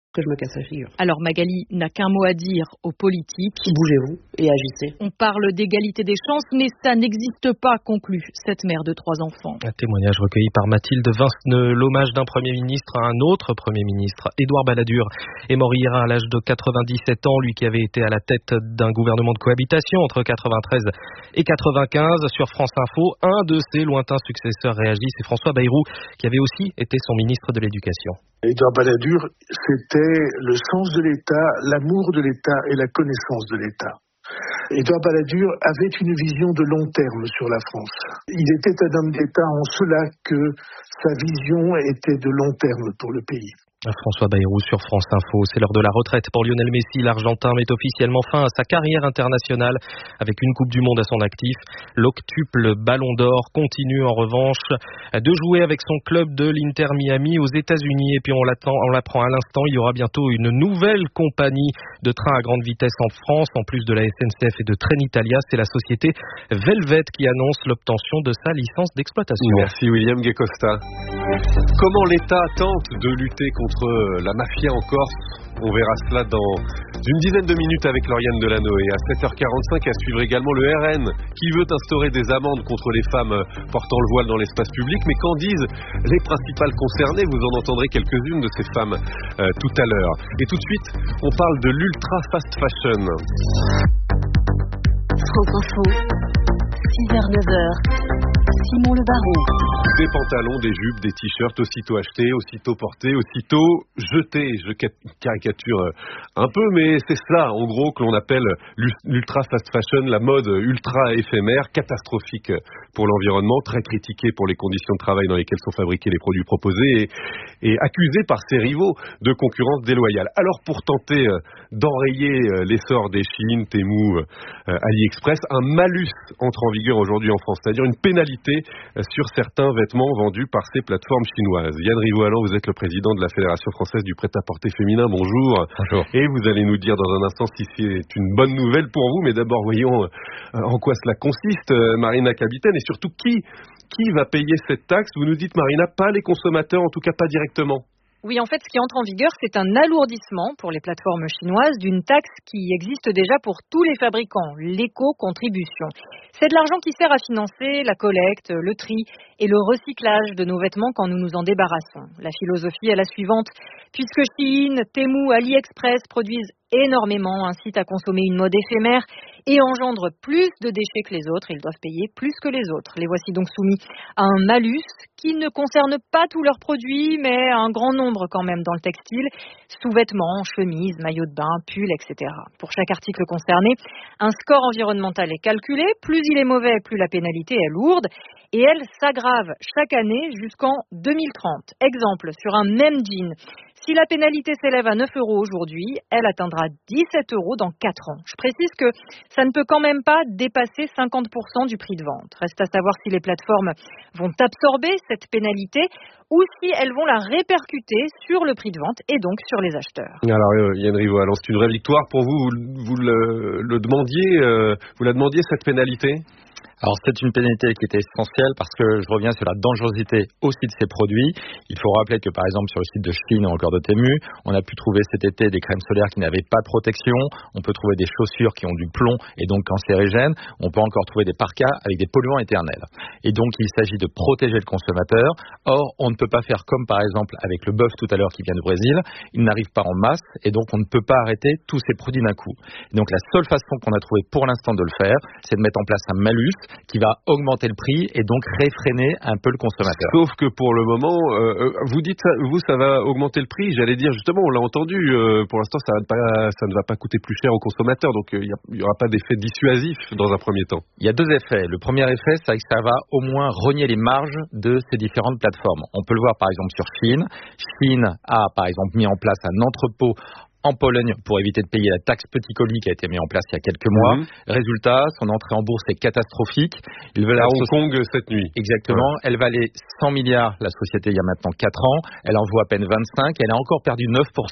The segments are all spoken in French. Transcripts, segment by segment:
que je me casse la figure. Alors Magali n'a qu'un mot à dire aux politiques. Bougez-vous et agissez. On parle d'égalité des chances, mais ça n'existe pas, conclut cette mère de 3 enfants. Un témoignage recueilli par Mathilde Vinceneux. L'hommage d'un Premier ministre à un autre Premier ministre, Édouard Balladur, est mort hier à l'âge de 97 ans, lui qui avait été à la tête d'un gouvernement de cohabitation entre 93 et 95. Sur France Info, un de ses lointains successeurs réagit, c'est François Bayrou, qui avait aussi été son ministre de l'Éducation. Édouard Balladur, c'était le sens de l'État, l'amour de l'État et la connaissance de l'État. Édouard Balladur avait une vision de long terme sur la France. Il était un homme d'État en cela que sa vision était de long terme pour le pays. François Bayrou sur France Info. C'est l'heure de la retraite pour Lionel Messi. L'Argentin met officiellement fin à sa carrière internationale avec une Coupe du Monde à son actif. L'octuple Ballon d'Or continue en revanche de jouer avec son club de l'Inter Miami aux États-Unis. Et puis on l'apprend à l'instant, il y aura bientôt une nouvelle compagnie de trains à grande vitesse en France. En plus de la SNCF et de Trenitalia, c'est la société Velvet qui annonce l'obtention de sa licence d'exploitation. Merci William Guecosta. Comment l'État tente de lutter contre la mafia en Corse? On verra cela dans une dizaine de minutes avec Lauriane Delanoë. À 7h45, à suivre également le RN qui veut instaurer des amendes contre les femmes portant le voile dans l'espace public. Mais qu'en disent les principales concernées? Vous en entendrez quelques-unes de ces femmes tout à l'heure. Et tout de suite, on parle de l'ultra fast fashion. France Info, 6h-9h. Simon Le Baron. Des pantalons, des jupes, des t-shirts, aussitôt achetés, aussitôt portés, aussitôt jetés. Je caricature un peu, mais c'est cela, en gros, que l'on appelle l'ultra fast fashion, la mode ultra éphémère, catastrophique pour l'environnement, très critiquée pour les conditions de travail dans lesquelles sont fabriqués les produits proposés et accusée par ses rivaux de concurrence déloyale. Alors, pour tenter d'enrayer l'essor des Chine, Temu, AliExpress, un malus entre en vigueur aujourd'hui en France, c'est-à-dire une pénalité sur certains vêtements vendus par ces plateformes chinoises. Yann Rivaux-Allan, vous êtes le président de la Fédération française du prêt-à-porter féminin. Bonjour. Bonjour. Et vous allez nous dire dans un instant si c'est une bonne nouvelle pour vous, mais d'abord voyons en quoi cela consiste, Marina Capitaine, et surtout qui va payer cette taxe? Vous nous dites, Marina, pas les consommateurs, en tout cas pas directement. Oui, en fait, ce qui entre en vigueur, c'est un alourdissement pour les plateformes chinoises d'une taxe qui existe déjà pour tous les fabricants, l'éco-contribution. C'est de l'argent qui sert à financer la collecte, le tri et le recyclage de nos vêtements quand nous nous en débarrassons. La philosophie est la suivante. Puisque Chine, Temu, AliExpress produisent énormément, incitent à consommer une mode éphémère et engendrent plus de déchets que les autres, ils doivent payer plus que les autres. Les voici donc soumis à un malus qui ne concerne pas tous leurs produits, mais un grand nombre quand même dans le textile, sous-vêtements, chemises, maillots de bain, pulls, etc. Pour chaque article concerné, un score environnemental est calculé. Plus il est mauvais, plus la pénalité est lourde. Et elle s'aggrave chaque année jusqu'en 2030. Exemple, sur un même jean, si la pénalité s'élève à 9 € aujourd'hui, elle atteindra 17 € dans 4 ans. Je précise que ça ne peut quand même pas dépasser 50% du prix de vente. Reste à savoir si les plateformes vont absorber cette pénalité ou si elles vont la répercuter sur le prix de vente et donc sur les acheteurs. Alors Yann Rivaux, c'est une vraie victoire pour vous. Vous la demandiez cette pénalité? Alors c'est une pénalité qui était essentielle parce que je reviens sur la dangerosité aussi de ces produits. Il faut rappeler que par exemple sur le site de Chine ou encore de Temu, on a pu trouver cet été des crèmes solaires qui n'avaient pas de protection. On peut trouver des chaussures qui ont du plomb et donc cancérigènes. On peut encore trouver des parkas avec des polluants éternels. Et donc il s'agit de protéger le consommateur. Or on ne peut pas faire comme par exemple avec le bœuf tout à l'heure qui vient du Brésil. Il n'arrive pas en masse et donc on ne peut pas arrêter tous ces produits d'un coup. Et donc la seule façon qu'on a trouvé pour l'instant de le faire, c'est de mettre en place un malus qui va augmenter le prix et donc réfréner un peu le consommateur. Sauf que pour le moment, vous dites ça va augmenter le prix. J'allais dire justement, on l'a entendu, pour l'instant ça ne va pas coûter plus cher aux consommateurs, donc il n'y aura pas d'effet dissuasif dans un premier temps. Il y a deux effets. Le premier effet, c'est que ça va au moins rogner les marges de ces différentes plateformes. On peut le voir par exemple sur Chine. Chine a par exemple mis en place un entrepôt en Pologne pour éviter de payer la taxe petit colis qui a été mise en place il y a quelques mois. Résultat, son entrée en bourse est catastrophique. Ils veulent à Hong Kong cette nuit. Exactement. Ouais. Elle valait 100 milliards, la société, il y a maintenant 4 ans. Elle en vaut à peine 25. Elle a encore perdu 9%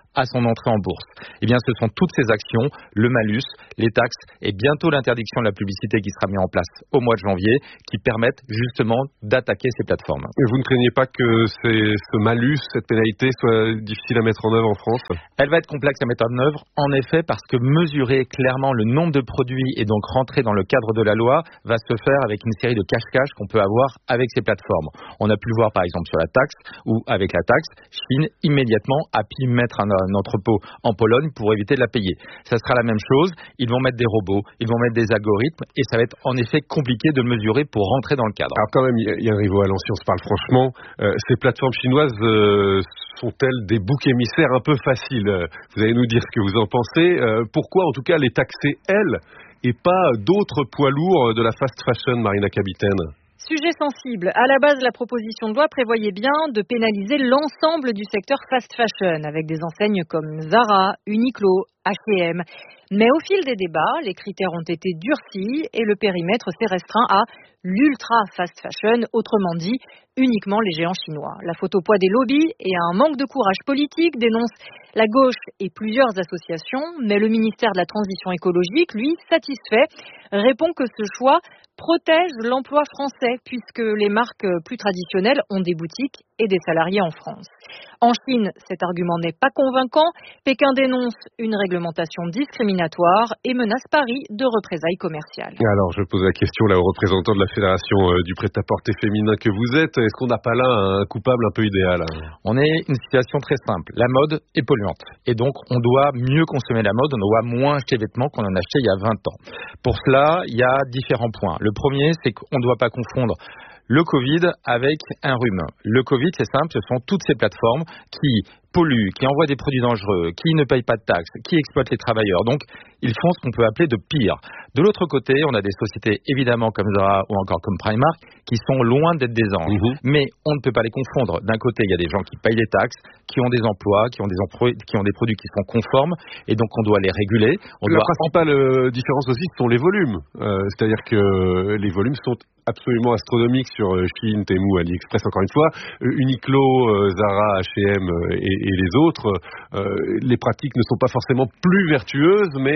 à son entrée en bourse. Eh bien, ce sont toutes ces actions, le malus, les taxes et bientôt l'interdiction de la publicité qui sera mise en place au mois de janvier, qui permettent justement d'attaquer ces plateformes. Et vous ne craignez pas que ce malus, cette pénalité, soit difficile à mettre en œuvre en France ? Elle va être complexe à mettre en œuvre, en effet, parce que mesurer clairement le nombre de produits et donc rentrer dans le cadre de la loi va se faire avec une série de cache-cache qu'on peut avoir avec ces plateformes. On a pu le voir par exemple sur la taxe, ou avec la taxe, Chine immédiatement a pu mettre un entrepôt en Pologne pour éviter de la payer. Ça sera la même chose, ils vont mettre des robots, ils vont mettre des algorithmes et ça va être en effet compliqué de le mesurer pour rentrer dans le cadre. Alors quand même, Yann Rivaud-Allant, si on se parle franchement, ces plateformes chinoises sont-elles des boucs émissaires un peu faciles ? Vous allez nous dire ce que vous en pensez. Pourquoi en tout cas les taxer, elles, et pas d'autres poids lourds de la fast fashion, Marina Kapitaine ? Sujet sensible. À la base, la proposition de loi prévoyait bien de pénaliser l'ensemble du secteur fast fashion, avec des enseignes comme Zara, Uniqlo, H&M. Mais au fil des débats, les critères ont été durcis et le périmètre s'est restreint à l'ultra fast fashion, autrement dit, uniquement les géants chinois. La photo poids des lobbies et un manque de courage politique dénonce la gauche et plusieurs associations, mais le ministère de la Transition écologique, lui, satisfait, répond que ce choix protège l'emploi français puisque les marques plus traditionnelles ont des boutiques et des salariés en France. En Chine, cet argument n'est pas convaincant. Pékin dénonce une réglementation discriminatoire et menace Paris de représailles commerciales. Alors, je pose la question là aux représentants de la Fédération du prêt-à-porter féminin que vous êtes. Est-ce qu'on n'a pas là un coupable un peu idéal ? On est une situation très simple. La mode est polluante. Et donc, on doit mieux consommer la mode. On doit moins acheter de vêtements qu'on en achetait il y a 20 ans. Pour cela, il y a différents points. Le premier, c'est qu'on ne doit pas confondre le Covid avec un rhume. Le Covid, c'est simple, ce sont toutes ces plateformes qui polluent, qui envoient des produits dangereux, qui ne payent pas de taxes, qui exploitent les travailleurs. Donc, ils font ce qu'on peut appeler de pire. De l'autre côté, on a des sociétés évidemment comme Zara ou encore comme Primark qui sont loin d'être des anges. Mais on ne peut pas les confondre. D'un côté, il y a des gens qui payent des taxes, qui ont des emplois, qui ont des produits qui sont conformes, et donc on doit les réguler. La principale différence aussi, ce sont les volumes. C'est-à-dire que les volumes sont absolument astronomiques sur Chine, Temu, AliExpress, encore une fois. Uniqlo, Zara, H&M et les autres, les pratiques ne sont pas forcément plus vertueuses, mais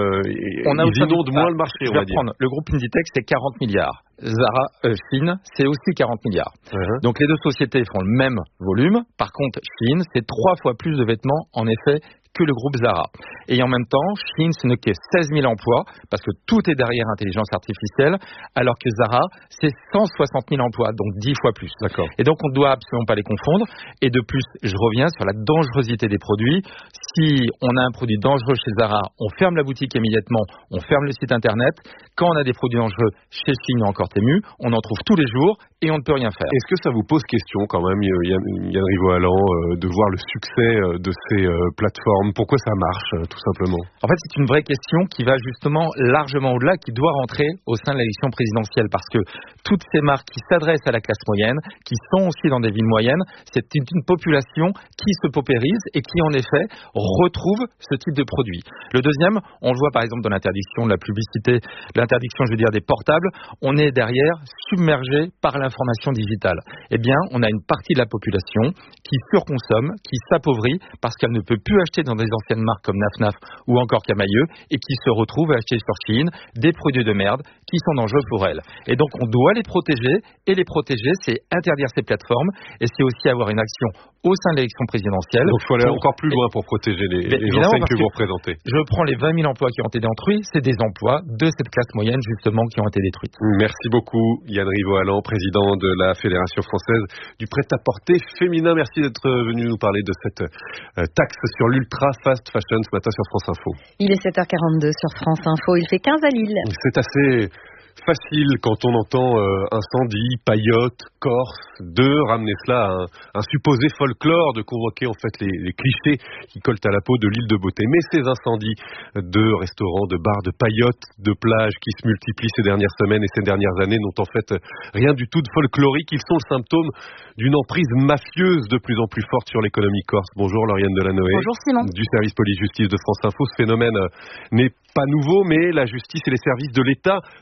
ils inondent moins le marché, on va dire. Le groupe Inditex, c'est 40 milliards. Zara, Chine, c'est aussi 40 milliards. Donc les deux sociétés font le même volume. Par contre, Chine, c'est 3 fois plus de vêtements, en effet, que le groupe Zara. Et en même temps, Chine, ce n'est que 16 000 emplois, parce que tout est derrière intelligence artificielle, alors que Zara, c'est 160 000 emplois, donc 10 fois plus. D'accord. Et donc, on ne doit absolument pas les confondre. Et de plus, je reviens sur la dangerosité des produits. Si on a un produit dangereux chez Zara, on ferme la boutique immédiatement, on ferme le site internet. Quand on a des produits dangereux chez Chine ou encore Temu, on en trouve tous les jours et on ne peut rien faire. Est-ce que ça vous pose question quand même, Yann Rivaud-Allant, de voir le succès de ces plateformes ? Pourquoi ça marche, tout simplement ? En fait, c'est une vraie question qui va justement largement au-delà, qui doit rentrer au sein de l'élection présidentielle, parce que toutes ces marques qui s'adressent à la classe moyenne, qui sont aussi dans des villes moyennes, c'est une population qui se paupérise et qui, en effet, retrouve ce type de produit. Le deuxième, on le voit par exemple dans l'interdiction de la publicité, l'interdiction, des portables, on est derrière submergé par l'information digitale. Eh bien, on a une partie de la population qui surconsomme, qui s'appauvrit parce qu'elle ne peut plus acheter dans des anciennes marques comme Naf ou encore Camailleux et qui se retrouvent à acheter sur Chine des produits de merde qui sont dangereux pour elles. Et donc, on doit les protéger et les protéger, c'est interdire ces plateformes et c'est aussi avoir une action au sein de l'élection présidentielle. Donc, il faut aller encore plus loin pour protéger les enseignes que vous représentez. Je prends les 20 000 emplois qui ont été détruits, c'est des emplois de cette classe moyenne, justement, qui ont été détruits. Merci beaucoup, Yann Rivaud-Allant, président de la Fédération française du prêt-à-porter féminin. Merci d'être venu nous parler de cette taxe sur l'ultra fast fashion ce matin sur France Info. Il est 7h42 sur France Info, il fait 15 à Lille. C'est assez facile quand on entend incendie, paillote, corse, de ramener cela à un supposé folklore, de convoquer en fait les clichés qui collent à la peau de l'île de beauté. Mais ces incendies de restaurants, de bars, de paillotes, de plages qui se multiplient ces dernières semaines et ces dernières années n'ont en fait rien du tout de folklorique. Ils sont le symptôme d'une emprise mafieuse de plus en plus forte sur l'économie corse. Bonjour Lauriane Delanoë. Bonjour Simon. Du service police-justice de France Info. Ce phénomène n'est pas nouveau, mais la justice et les services de l'État font tout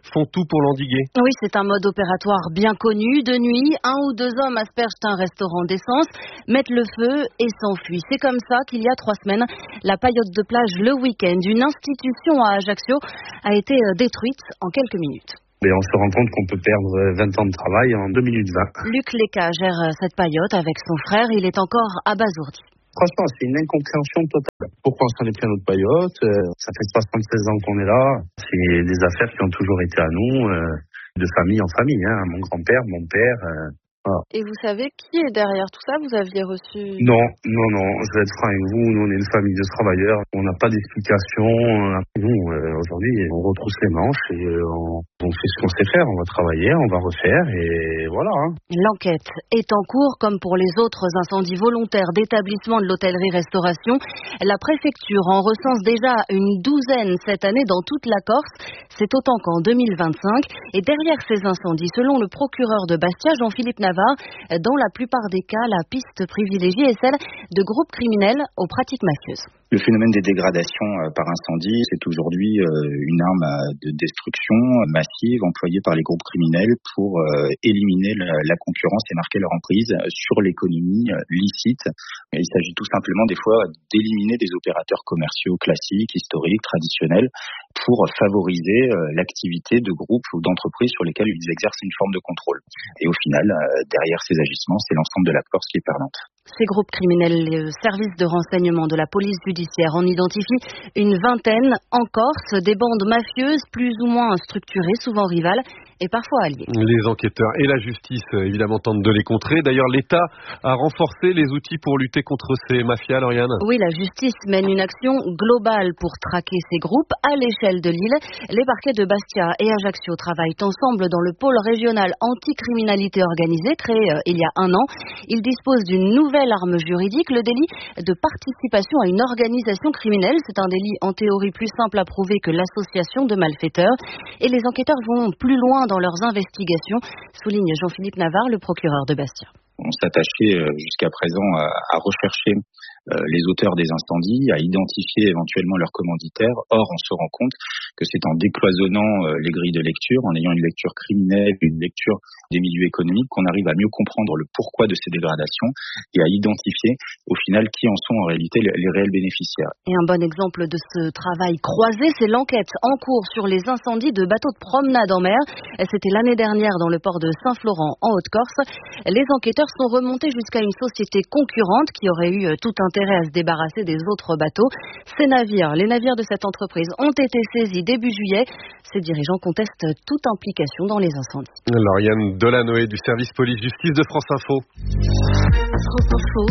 tout pour l'endiguer. Oui, c'est un mode opératoire bien connu. De nuit, 1 ou 2 hommes aspergent un restaurant d'essence, mettent le feu et s'enfuient. C'est comme ça qu'il y a 3 semaines, la paillote de plage Le Week-end, une institution à Ajaccio, a été détruite en quelques minutes. Et on se rend compte qu'on peut perdre 20 ans de travail en 2 minutes 20. Luc Léca gère cette paillote avec son frère. Il est encore abasourdi. Franchement, c'est une incompréhension totale. Pourquoi on s'en est pris à notre paillote? Ça fait 76 ans qu'on est là. C'est des affaires qui ont toujours été à nous, de famille en famille. Mon grand-père, mon père. Voilà. Et vous savez qui est derrière tout ça? Vous aviez reçu... Non. Je vais être franc avec vous. Nous, on est une famille de travailleurs. On n'a pas d'explication. Nous, aujourd'hui, on retrousse les manches et on fait ce qu'on sait faire. On va travailler, on va refaire et voilà. L'enquête est en cours, comme pour les autres incendies volontaires d'établissements de l'hôtellerie-restauration. La préfecture en recense déjà une 12aine cette année dans toute la Corse. C'est autant qu'en 2025. Et derrière ces incendies, selon le procureur de Bastia, Jean-Philippe Navarre, dans la plupart des cas, la piste privilégiée est celle de groupes criminels aux pratiques mafieuses. Le phénomène des dégradations par incendie, c'est aujourd'hui une arme de destruction massive employée par les groupes criminels pour éliminer la concurrence et marquer leur emprise sur l'économie licite. Il s'agit tout simplement des fois d'éliminer des opérateurs commerciaux classiques, historiques, traditionnels, pour favoriser l'activité de groupes ou d'entreprises sur lesquelles ils exercent une forme de contrôle. Et au final, derrière ces agissements, c'est l'ensemble de la Corse qui est perdante. Ces groupes criminels, les services de renseignement de la police judiciaire en identifient une vingtaine en Corse, des bandes mafieuses plus ou moins structurées, souvent rivales et parfois alliées. Les enquêteurs et la justice, évidemment, tentent de les contrer. D'ailleurs, l'État a renforcé les outils pour lutter contre ces mafias, Lauriane. Oui, la justice mène une action globale pour traquer ces groupes à l'échelle de l'île. Les parquets de Bastia et Ajaccio travaillent ensemble dans le pôle régional anticriminalité organisée, créé il y a 1 an. Ils disposent d'une nouvelle arme juridique, le délit de participation à une organisation criminelle. C'est un délit en théorie plus simple à prouver que l'association de malfaiteurs. Et les enquêteurs vont plus loin dans leurs investigations, souligne Jean-Philippe Navarre, le procureur de Bastia. On s'attachait jusqu'à présent à rechercher les auteurs des incendies, à identifier éventuellement leurs commanditaires. Or, on se rend compte que c'est en décloisonnant les grilles de lecture, en ayant une lecture criminelle, une lecture des milieux économiques, qu'on arrive à mieux comprendre le pourquoi de ces dégradations et à identifier au final qui en sont en réalité les réels bénéficiaires. Et un bon exemple de ce travail croisé, c'est l'enquête en cours sur les incendies de bateaux de promenade en mer. C'était l'année dernière dans le port de Saint-Florent en Haute-Corse. Les enquêteurs sont remontés jusqu'à une société concurrente qui aurait eu tout intérêt à se débarrasser des autres bateaux. Les navires de cette entreprise ont été saisis début juillet. Ces dirigeants contestent toute implication dans les incendies. Lauriane Delanoë du service police-justice de France Info. France Info,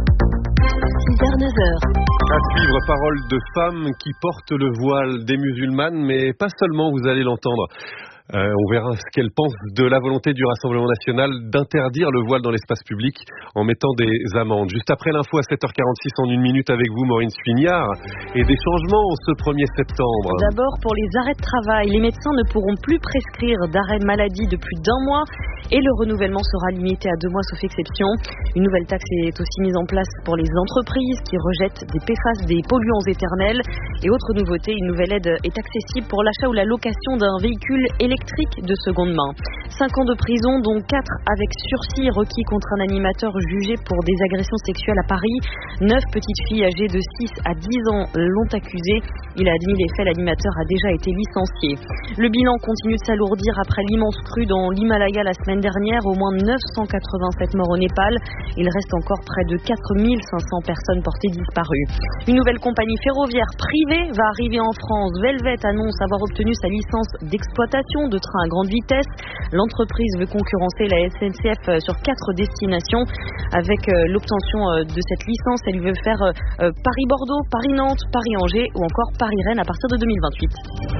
6h-9h. À suivre, parole de femmes qui portent le voile, des musulmanes, mais pas seulement, vous allez l'entendre. On verra ce qu'elle pense de la volonté du Rassemblement national d'interdire le voile dans l'espace public en mettant des amendes. Juste après l'info à 7h46 en 1 minute avec vous, Maureen Suignard, et des changements ce 1er septembre. D'abord, pour les arrêts de travail, les médecins ne pourront plus prescrire d'arrêt de maladie de plus d'1 mois et le renouvellement sera limité à 2 mois sauf exception. Une nouvelle taxe est aussi mise en place pour les entreprises qui rejettent des PFAS, des polluants éternels. Et autre nouveauté, une nouvelle aide est accessible pour l'achat ou la location d'un véhicule électrique de seconde main. 5 ans de prison, dont 4 avec sursis requis contre un animateur jugé pour des agressions sexuelles à Paris. 9 petites filles âgées de 6 à 10 ans l'ont accusé. Il a admis les faits, l'animateur a déjà été licencié. Le bilan continue de s'alourdir après l'immense crue dans l'Himalaya la semaine dernière. Au moins 987 morts au Népal. Il reste encore près de 4500 personnes portées disparues. Une nouvelle compagnie ferroviaire privée va arriver en France. Velvet annonce avoir obtenu sa licence d'exploitation de trains à grande vitesse. L'entreprise veut concurrencer la SNCF sur 4 destinations. Avec l'obtention de cette licence, elle veut faire Paris-Bordeaux, Paris-Nantes, Paris-Angers ou encore Paris-Rennes à partir de 2028.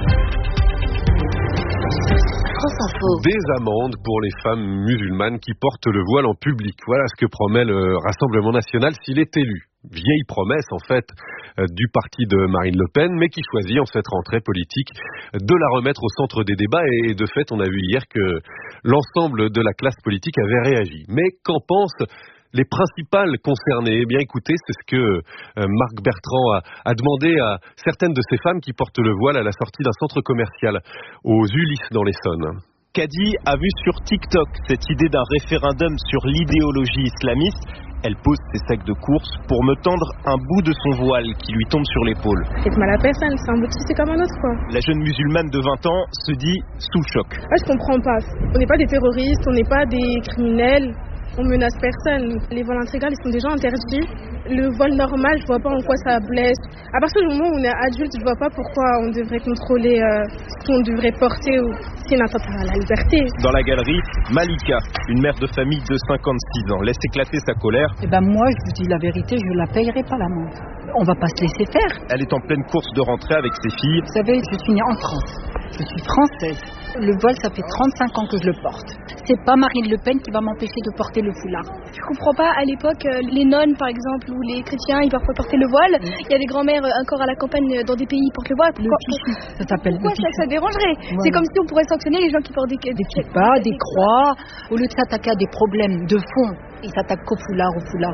Des amendes pour les femmes musulmanes qui portent le voile en public. Voilà ce que promet le Rassemblement national s'il est élu. Vieille promesse en fait du parti de Marine Le Pen, mais qui choisit en cette rentrée politique de la remettre au centre des débats. Et de fait, on a vu hier que l'ensemble de la classe politique avait réagi. Mais qu'en pensent les principales concernées. Eh bien, écoutez, c'est ce que Marc Bertrand a demandé à certaines de ces femmes qui portent le voile à la sortie d'un centre commercial aux Ulysses dans l'Essonne. Kadi a vu sur TikTok cette idée d'un référendum sur l'idéologie islamiste. Elle pose ses sacs de course pour me tendre un bout de son voile qui lui tombe sur l'épaule. Faites mal à personne, c'est un bout de tissu comme un autre, quoi. La jeune musulmane de 20 ans se dit sous choc. Je comprends pas. On n'est pas des terroristes, on n'est pas des criminels. On menace personne. Les voiles intégrales, ils sont déjà interdits. Le voile normal, je vois pas en quoi ça blesse. À partir du moment où on est adulte, je vois pas pourquoi on devrait contrôler ce qu'on devrait porter ou c'est une atteinte à la liberté. Dans la galerie, Malika, une mère de famille de 56 ans, laisse éclater sa colère. Moi, je vous dis la vérité, je la payerai pas l'amende. On va pas se laisser faire. Elle est en pleine course de rentrée avec ses filles. Vous savez, je suis née en France. Je suis française. Le voile, ça fait 35 ans que je le porte. C'est pas Marine Le Pen qui va m'empêcher de porter le foulard. Je comprends pas, à l'époque, les nonnes, par exemple, ou les chrétiens, ils peuvent pas porter le voile. Il y a des grands-mères encore à la campagne dans des pays qui portent le voile. Ça s'appelle le pichu. Ça dérangerait. Ouais. C'est comme si on pourrait sanctionner les gens qui portent des kippas, des croix. Au lieu de s'attaquer à des problèmes de fond, ils s'attaquent qu'au foulard.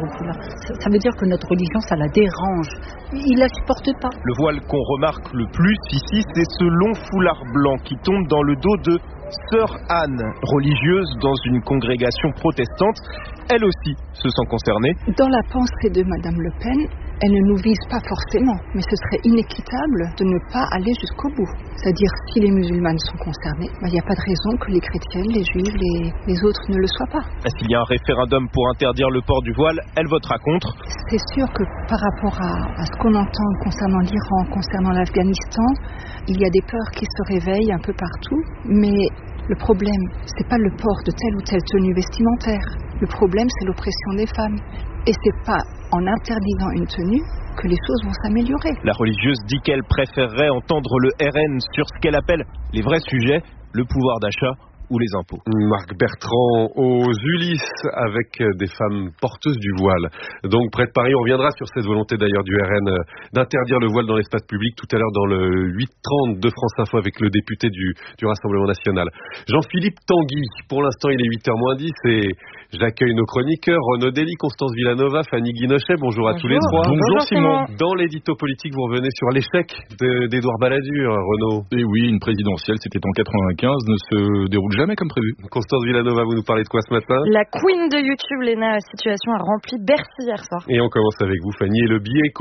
Ça veut dire que notre religion, ça la dérange. Ils la supportent pas. Le voile qu'on remarque le plus ici, c'est ce long foulard blanc qui tombe dans le dos de Sœur Anne, religieuse dans une congrégation protestante. Elle aussi se sent concernée. Dans la pensée de Madame Le Pen, elle ne nous vise pas forcément, mais ce serait inéquitable de ne pas aller jusqu'au bout. C'est-à-dire, si les musulmanes sont concernés, il n'y a pas de raison que les chrétiennes, les juifs, les autres ne le soient pas. S'il y a un référendum pour interdire le port du voile, elle votera contre. C'est sûr que par rapport à ce qu'on entend concernant l'Iran, concernant l'Afghanistan, il y a des peurs qui se réveillent un peu partout, mais le problème, c'est pas le port de telle ou telle tenue vestimentaire. Le problème, c'est l'oppression des femmes. Et c'est pas en interdisant une tenue que les choses vont s'améliorer. La religieuse dit qu'elle préférerait entendre le RN sur ce qu'elle appelle les vrais sujets, le pouvoir d'achat ou les impôts. Marc Bertrand aux Ulysses avec des femmes porteuses du voile. Donc près de Paris, on reviendra sur cette volonté d'ailleurs du RN d'interdire le voile dans l'espace public tout à l'heure dans le 8h30 de France Info avec le député du Rassemblement National. Jean-Philippe Tanguy, pour l'instant il est 8h-10 et j'accueille nos chroniqueurs Renaud Dely, Constance Villanova, Fanny Guinochet. Bonjour à tous les trois. Bonjour Simon. Dans l'édito politique, vous revenez sur l'échec d'Édouard Balladur, Renaud. Et oui, une présidentielle, c'était en 95, ne se déroule jamais comme prévu. Constance Villanova, vous nous parlez de quoi ce matin? La queen de YouTube, Léna Situation, a rempli Bercy hier soir. Et on commence avec vous, Fanny, et le billet éco.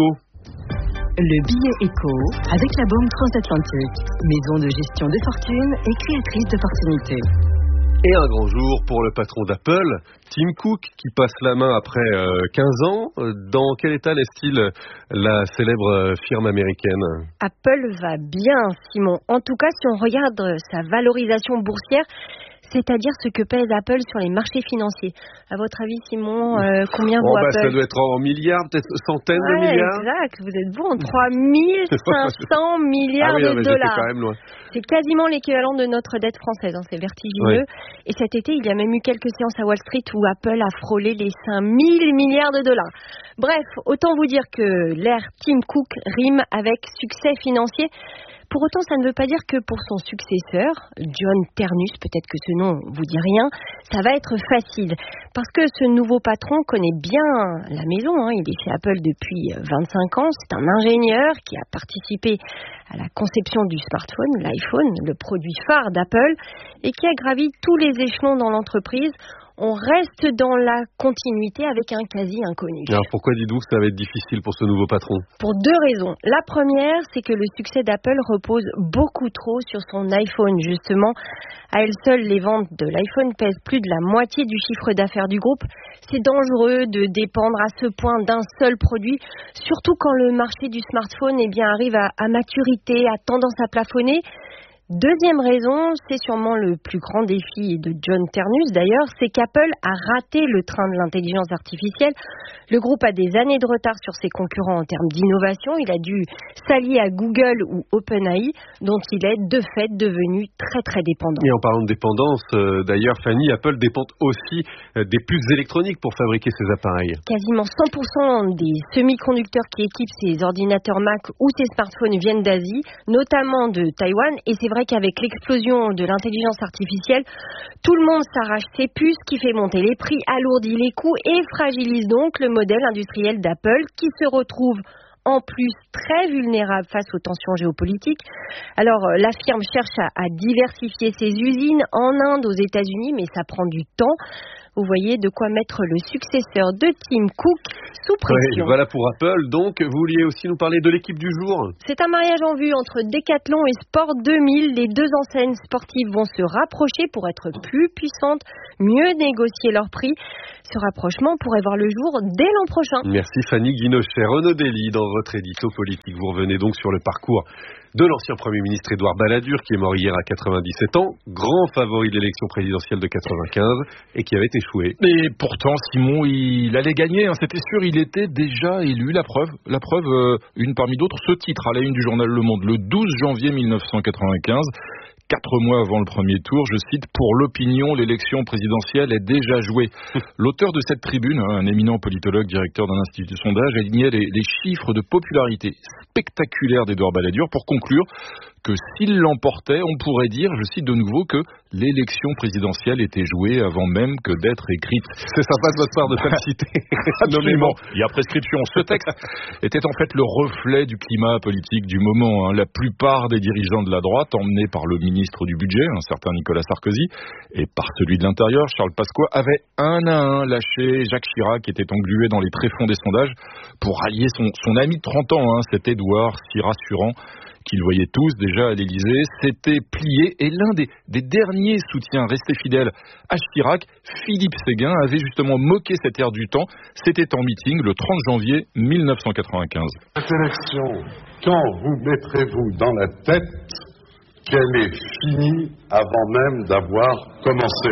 Le billet éco, avec la Banque Transatlantique, maison de gestion de fortune et créatrice d'opportunités. Et un grand jour pour le patron d'Apple, Tim Cook, qui passe la main après 15 ans. Dans quel état laisse-t-il la célèbre firme américaine? Apple va bien, Simon. En tout cas, si on regarde sa valorisation boursière, c'est-à-dire ce que pèse Apple sur les marchés financiers. À votre avis, Simon, combien vaut Apple? Ça doit être en milliards, peut-être centaines de milliards. Exact, vous êtes bon, 3500 milliards de dollars. Quand même loin. C'est quasiment l'équivalent de notre dette française, hein, c'est vertigineux. Ouais. Et cet été, il y a même eu quelques séances à Wall Street où Apple a frôlé les 5000 milliards de dollars. Bref, autant vous dire que l'ère Tim Cook rime avec succès financier. Pour autant, ça ne veut pas dire que pour son successeur, John Ternus, peut-être que ce nom vous dit rien, ça va être facile. Parce que ce nouveau patron connaît bien la maison, hein. Il est chez Apple depuis 25 ans. C'est un ingénieur qui a participé à la conception du smartphone, l'iPhone, le produit phare d'Apple, et qui a gravi tous les échelons dans l'entreprise. On reste dans la continuité avec un quasi-inconnu. Alors pourquoi dites-vous que ça va être difficile pour ce nouveau patron? Pour deux raisons. La première, c'est que le succès d'Apple repose beaucoup trop sur son iPhone, justement. À elle seule, les ventes de l'iPhone pèsent plus de la moitié du chiffre d'affaires du groupe. C'est dangereux de dépendre à ce point d'un seul produit, surtout quand le marché du smartphone arrive à maturité, a tendance à plafonner. Deuxième raison, c'est sûrement le plus grand défi de John Ternus d'ailleurs, c'est qu'Apple a raté le train de l'intelligence artificielle. Le groupe a des années de retard sur ses concurrents en termes d'innovation. Il a dû s'allier à Google ou OpenAI, dont il est de fait devenu très très dépendant. Et en parlant de dépendance, d'ailleurs Fanny, Apple dépend aussi des puces électroniques pour fabriquer ses appareils. Quasiment 100% des semi-conducteurs qui équipent ses ordinateurs Mac ou ses smartphones viennent d'Asie, notamment de Taïwan, et c'est vrai qu'avec l'explosion de l'intelligence artificielle, tout le monde s'arrache ses puces, qui fait monter les prix, alourdit les coûts et fragilise donc le modèle industriel d'Apple qui se retrouve en plus très vulnérable face aux tensions géopolitiques. Alors, la firme cherche à diversifier ses usines en Inde, aux États-Unis, mais ça prend du temps. Vous voyez de quoi mettre le successeur de Tim Cook sous pression. Voilà pour Apple. Donc, vous vouliez aussi nous parler de l'équipe du jour ? C'est un mariage en vue entre Decathlon et Sport 2000. Les deux enseignes sportives vont se rapprocher pour être plus puissantes, mieux négocier leurs prix. Ce rapprochement pourrait voir le jour dès l'an prochain. Merci Fanny Guinochet. Renaud Dely, dans votre édito politique, vous revenez donc sur le parcours de l'ancien Premier ministre Édouard Balladur, qui est mort hier à 97 ans, grand favori de l'élection présidentielle de 95 et qui avait échoué. Et pourtant, Simon, il allait gagner, c'était sûr, il était déjà élu. La preuve, une parmi d'autres, ce titre à la une du journal Le Monde, le 12 janvier 1995. 4 mois avant le premier tour, je cite, « Pour l'opinion, l'élection présidentielle est déjà jouée ». L'auteur de cette tribune, un éminent politologue, directeur d'un institut de sondage, alignait les chiffres de popularité spectaculaires d'Édouard Balladur pour conclure que s'il l'emportait, on pourrait dire, je cite de nouveau, que l'élection présidentielle était jouée avant même que d'être écrite. C'est sympa de votre part de féliciter. Absolument. Il y a prescription. Ce texte était en fait le reflet du climat politique du moment. La plupart des dirigeants de la droite, emmenés par le ministre du budget, un certain Nicolas Sarkozy, et par celui de l'Intérieur, Charles Pasqua, avaient un à un lâché Jacques Chirac, qui était englué dans les tréfonds des sondages, pour rallier son ami de 30 ans, cet Édouard si rassurant, qu'ils voyaient tous déjà à l'Élysée, s'était plié, et l'un des derniers soutiens restés fidèles à Chirac, Philippe Séguin, avait justement moqué cette ère du temps. C'était en meeting le 30 janvier 1995. Cette élection, quand vous mettrez-vous dans la tête qu'elle est finie avant même d'avoir commencé?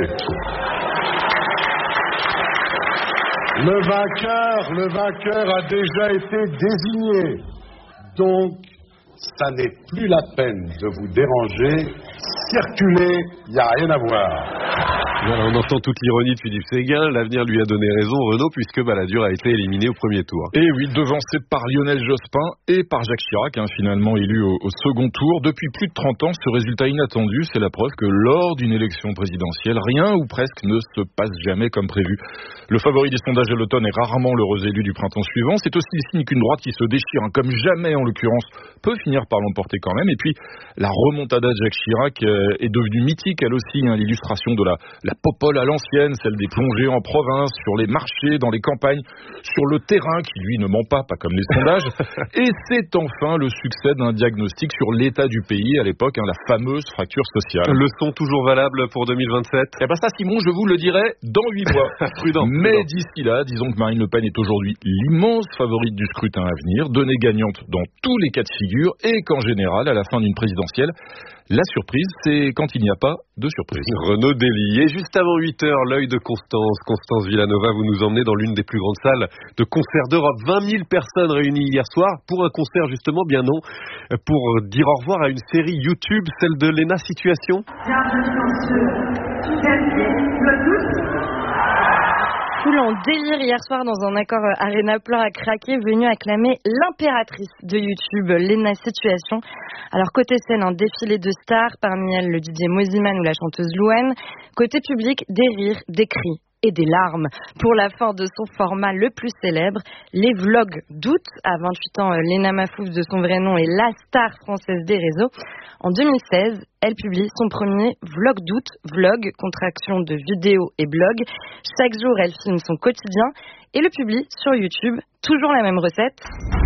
Le vainqueur a déjà été désigné. Donc, ça n'est plus la peine de vous déranger. Circuler, il n'y a rien à voir. Voilà, on entend toute l'ironie de Philippe Séguin. L'avenir lui a donné raison, Renaud, puisque Balladur a été éliminé au premier tour. Et oui, devancé par Lionel Jospin et par Jacques Chirac, finalement élu au second tour. Depuis plus de 30 ans, ce résultat inattendu, c'est la preuve que lors d'une élection présidentielle, rien ou presque ne se passe jamais comme prévu. Le favori des sondages de l'automne est rarement l'heureux élu du printemps suivant. C'est aussi le signe qu'une droite qui se déchire, comme jamais en l'occurrence, peut finir par l'emporter quand même. Et puis, la remontada de Jacques Chirac est devenue mythique, elle aussi, l'illustration de la popole à l'ancienne, celle des plongées en province, sur les marchés, dans les campagnes, sur le terrain, qui lui ne ment pas comme les sondages. Et c'est enfin le succès d'un diagnostic sur l'état du pays à l'époque, la fameuse fracture sociale. Leçon toujours valable pour 2027 ? Eh bien ça, Simon, je vous le dirai dans 8 mois. Prudent. Mais d'ici là, disons que Marine Le Pen est aujourd'hui l'immense favorite du scrutin à venir, donnée gagnante dans tous les cas de figure, et qu'en général, à la fin d'une présidentielle, la surprise, c'est quand il n'y a pas de surprise. Renaud Dely. Et juste avant 8h, l'œil de Constance Villanova, vous nous emmenez dans l'une des plus grandes salles de concert d'Europe. 20 000 personnes réunies hier soir pour un concert justement, bien non, pour dire au revoir à une série YouTube, celle de Lena Situation. Bienvenue dans ce dernier Foule en délire hier soir dans un accord Arena plein à craquer, venu acclamer l'impératrice de YouTube, Lena Situation. Alors côté scène, un défilé de stars, parmi elles le DJ Mosiman ou la chanteuse Louane. Côté public, des rires, des cris et des larmes. Pour la fin de son format le plus célèbre, les vlogs d'août. À 28 ans, Lena Mahfouz, de son vrai nom, est la star française des réseaux. En 2016, elle publie son premier vlog d'août, vlog, contraction de vidéo et blog. Chaque jour, elle filme son quotidien et le publie sur YouTube. Toujours la même recette.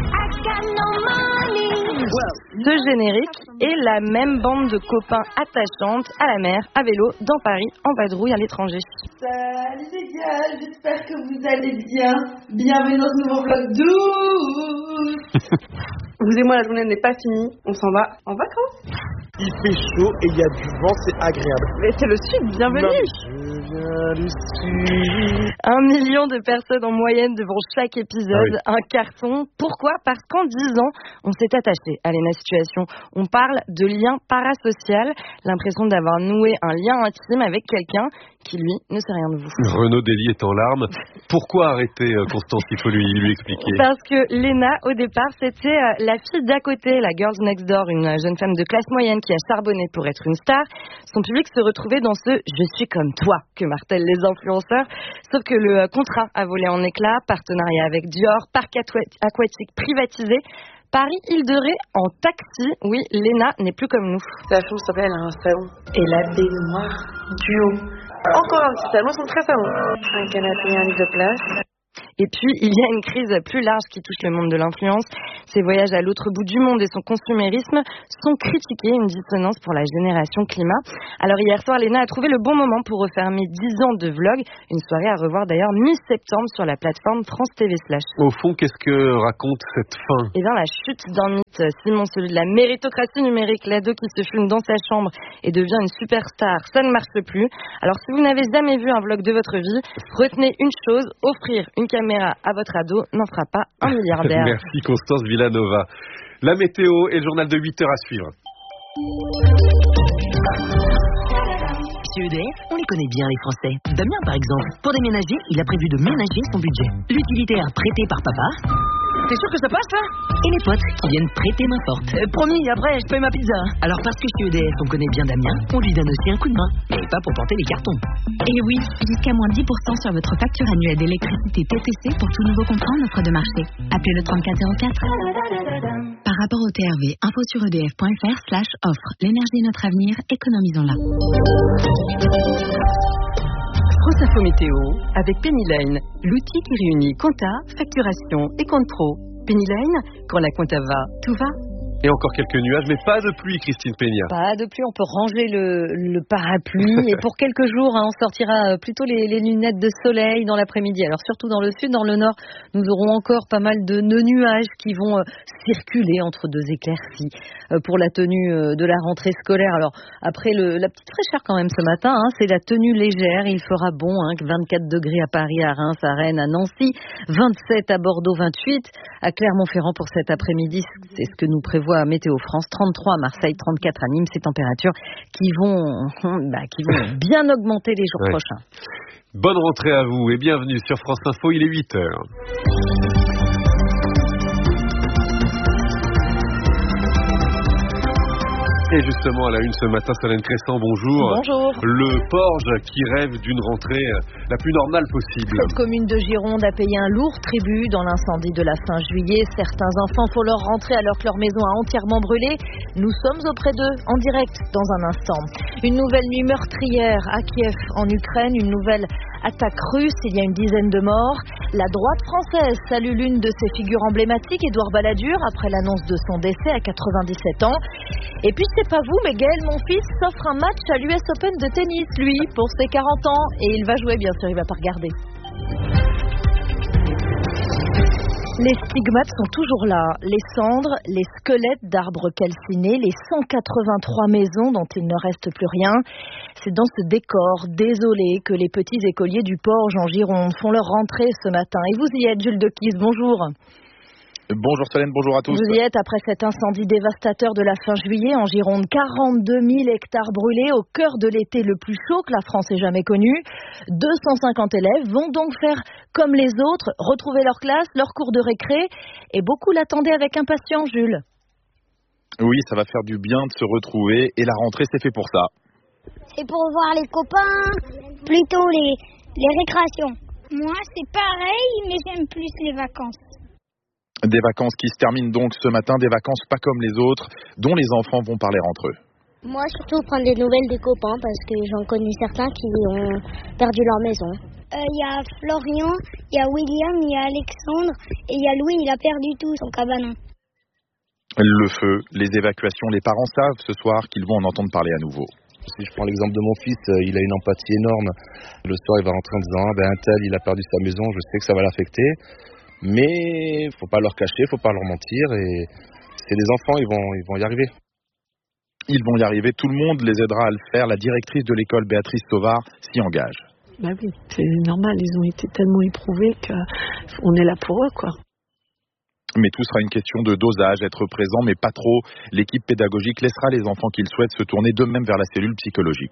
Ce générique et la même bande de copains attachantes à la mer, à vélo, dans Paris, en vadrouille à l'étranger. Salut les gars, j'espère que vous allez bien. Bienvenue dans ce nouveau vlog d'août. Vous et moi, la journée n'est pas finie, on s'en va en vacances. Il fait chaud et il y a du vent, c'est agréable. Mais c'est le sud, bienvenue. Je viens du sud. 1 million de personnes en moyenne devant chaque épisode, un carton. Pourquoi ? Parce qu'en 10 ans, on s'est attaché à Lena Situation. On parle de lien parasocial, l'impression d'avoir noué un lien intime avec quelqu'un qui lui ne sait rien de vous. Renaud Dely est en larmes. Pourquoi arrêter, Constance? Il faut lui expliquer. Parce que Léna, au départ, c'était la fille d'à côté, la girl next door, une jeune femme de classe moyenne qui a charbonné pour être une star. Son public se retrouvait dans ce « je suis comme toi » que martèlent les influenceurs. Sauf que le contrat a volé en éclats, partenariat avec Dior, parc aquatique privatisé, Paris-Île de Ré en taxi. Oui, Léna n'est plus comme nous. La chambre s'appelle, elle a un salon. Et la baignoire duo. Encore un petit salon, ils sont très salons. Un canapé, un lit de place. Et puis, il y a une crise plus large qui touche le monde de l'influence. Ses voyages à l'autre bout du monde et son consumérisme sont critiqués, une dissonance pour la génération climat. Alors hier soir, Léna a trouvé le bon moment pour refermer 10 ans de vlog. Une soirée à revoir d'ailleurs mi-septembre sur la plateforme France TV Slash. Au fond, qu'est-ce que raconte cette fin? Eh bien, la chute d'un mythe, Simon, celui de la méritocratie numérique, l'ado qui se filme dans sa chambre et devient une superstar, ça ne marche plus. Alors si vous n'avez jamais vu un vlog de votre vie, retenez une chose, offrir une caméra à votre ado n'en fera pas un milliardaire. Merci Constance Villanova. La météo et le journal de 8h à suivre. Chez EDF, on les connaît bien les Français. Damien par exemple, pour déménager, il a prévu de ménager son budget. L'utilitaire prêté par papa. T'es sûr que ça passe là? Et les potes qui viennent prêter main forte. Promis, après je paye ma pizza. Alors parce que chez EDF on connaît bien Damien, on lui donne aussi un coup de main. Et pas pour porter les cartons. Et oui, jusqu'à moins 10% sur votre facture annuelle d'électricité TTC pour tout nouveau contrat en offre de marché. Appelez le 3404. Par rapport au TRV, info sur edf.fr/offre. L'énergie est notre avenir, économisons-la. France Info Météo avec Pennyline, l'outil qui réunit compta, facturation et compte pro. Pennyline, quand la compta va, tout va. Et encore quelques nuages, mais pas de pluie, Christine Peña. Pas de pluie, on peut ranger le parapluie. Et pour quelques jours, on sortira plutôt les lunettes de soleil dans l'après-midi. Alors surtout dans le sud, dans le nord, nous aurons encore pas mal de nuages qui vont circuler entre deux éclaircies pour la tenue de la rentrée scolaire. Alors après la petite fraîcheur quand même ce matin, c'est la tenue légère. Il fera bon, 24 degrés à Paris, à Reims, à Rennes, à Nancy, 27 à Bordeaux, 28 à Clermont-Ferrand pour cet après-midi. C'est ce que nous prévoit Météo France, 33 à Marseille, 34 à Nîmes, ces températures qui vont bien augmenter les jours prochains. Bonne rentrée à vous et bienvenue sur France Info, il est 8h. Et justement, à la une ce matin, Solène Crescent, bonjour. Bonjour. Le Porge qui rêve d'une rentrée la plus normale possible. Cette commune de Gironde a payé un lourd tribut dans l'incendie de la fin juillet. Certains enfants font leur rentrée alors que leur maison a entièrement brûlé. Nous sommes auprès d'eux, en direct, dans un instant. Une nouvelle nuit meurtrière à Kiev, en Ukraine. Une nouvelle attaque russe, il y a une dizaine de morts. La droite française salue l'une de ses figures emblématiques, Édouard Balladur, après l'annonce de son décès à 97 ans. Et puis c'est pas vous, mais Gaël, mon fils, s'offre un match à l'US Open de tennis, lui, pour ses 40 ans. Et il va jouer, bien sûr, il va pas regarder. Les stigmates sont toujours là, les cendres, les squelettes d'arbres calcinés, les 183 maisons dont il ne reste plus rien. C'est dans ce décor désolé que les petits écoliers du Porge en Gironde font leur rentrée ce matin. Et vous y êtes, Jules Dequise, bonjour. Bonjour Solène, bonjour à tous. Vous y êtes après cet incendie dévastateur de la fin juillet en Gironde. 42 000 hectares brûlés au cœur de l'été le plus chaud que la France ait jamais connu. 250 élèves vont donc faire comme les autres, retrouver leur classe, leur cours de récré. Et beaucoup l'attendaient avec impatience, Jules. Oui, ça va faire du bien de se retrouver et la rentrée c'est fait pour ça. C'est pour voir les copains, plutôt les récréations. Moi c'est pareil, mais j'aime plus les vacances. Des vacances qui se terminent donc ce matin, des vacances pas comme les autres, dont les enfants vont parler entre eux. Moi, surtout prendre des nouvelles des copains, parce que j'en connais certains qui ont perdu leur maison. Il y a Florian, il y a William, il y a Alexandre, et il y a Louis, il a perdu tout, son cabanon. Le feu, les évacuations, les parents savent ce soir qu'ils vont en entendre parler à nouveau. Si je prends l'exemple de mon fils, il a une empathie énorme. Le soir, il va rentrer en disant « un tel, il a perdu sa maison, je sais que ça va l'affecter ». Mais faut pas leur cacher, faut pas leur mentir, et c'est les enfants, ils vont y arriver. Ils vont y arriver, tout le monde les aidera à le faire. La directrice de l'école, Béatrice Sauvard, s'y engage. Bah oui, c'est normal, ils ont été tellement éprouvés qu'on est là pour eux, quoi. Mais tout sera une question de dosage, être présent, mais pas trop. L'équipe pédagogique laissera les enfants qu'ils souhaitent se tourner d'eux-mêmes vers la cellule psychologique.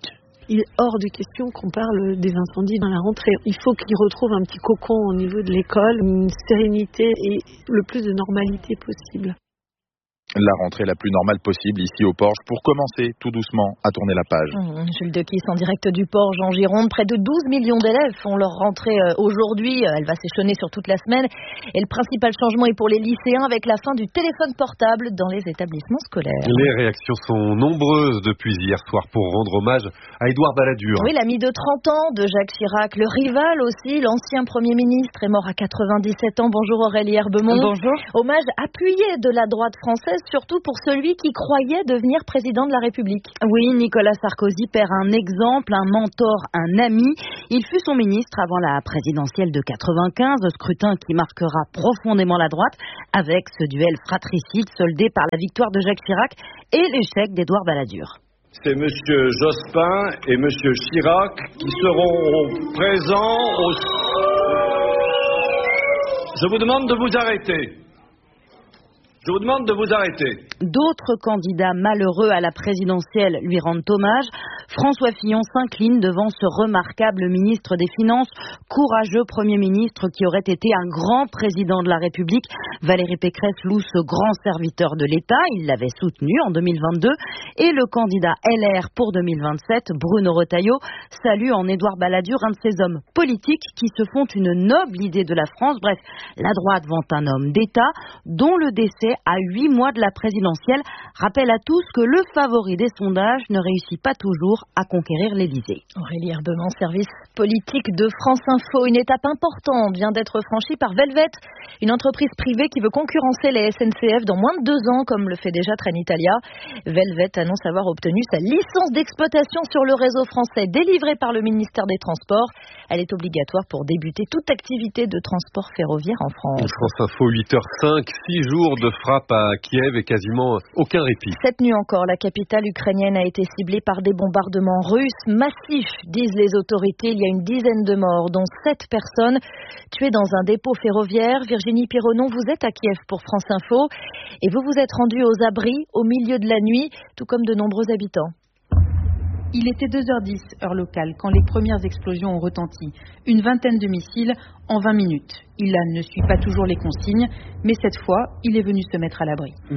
Il est hors de question qu'on parle des incendies dans la rentrée. Il faut qu'ils retrouvent un petit cocon au niveau de l'école, une sérénité et le plus de normalité possible. La rentrée la plus normale possible ici au Porge pour commencer tout doucement à tourner la page. Jules Dequis en direct du Porge en Gironde. Près de 12 millions d'élèves font leur rentrée aujourd'hui. Elle va s'échelonner sur toute la semaine. Et le principal changement est pour les lycéens avec la fin du téléphone portable dans les établissements scolaires. Les réactions sont nombreuses depuis hier soir pour rendre hommage à Édouard Balladur. Oui, l'ami de 30 ans de Jacques Chirac, le rival aussi, l'ancien Premier ministre est mort à 97 ans. Bonjour Aurélie Herbemont. Bonjour. Hommage appuyé de la droite française, surtout pour celui qui croyait devenir président de la République. Oui, Nicolas Sarkozy perd un exemple, un mentor, un ami. Il fut son ministre avant la présidentielle de 95, scrutin qui marquera profondément la droite, avec ce duel fratricide soldé par la victoire de Jacques Chirac et l'échec d'Édouard Balladur. C'est M. Jospin et M. Chirac qui seront présents au... Je vous demande de vous arrêter. Je vous demande de vous arrêter. D'autres candidats malheureux à la présidentielle lui rendent hommage. François Fillon s'incline devant ce remarquable ministre des Finances, courageux Premier ministre qui aurait été un grand président de la République. Valérie Pécresse loue ce grand serviteur de l'État. Il l'avait soutenu en 2022. Et le candidat LR pour 2027, Bruno Retailleau, salue en Édouard Balladur un de ces hommes politiques qui se font une noble idée de la France. Bref, la droite vante un homme d'État dont le décès à 8 mois de la présidentielle rappelle à tous que le favori des sondages ne réussit pas toujours à conquérir l'Élysée. Aurélie Herbemont, service politique de France Info. Une étape importante vient d'être franchie par Velvet, une entreprise privée qui veut concurrencer les SNCF dans moins de 2 ans, comme le fait déjà Trenitalia. Velvet annonce avoir obtenu sa licence d'exploitation sur le réseau français délivrée par le ministère des Transports. Elle est obligatoire pour débuter toute activité de transport ferroviaire en France. France Info, 8h05, 6 jours de frappe à Kiev et quasiment aucun répit. Cette nuit encore, la capitale ukrainienne a été ciblée par des bombardements russes massifs, disent les autorités. Il y a une dizaine de morts, dont 7 personnes tuées dans un dépôt ferroviaire. Virginie Pironon, vous êtes à Kiev pour France Info et vous vous êtes rendue aux abris au milieu de la nuit, tout comme de nombreux habitants. Il était 2h10, heure locale, quand les premières explosions ont retenti. Une vingtaine de missiles en 20 minutes. Ilan ne suit pas toujours les consignes, mais cette fois, il est venu se mettre à l'abri. Ça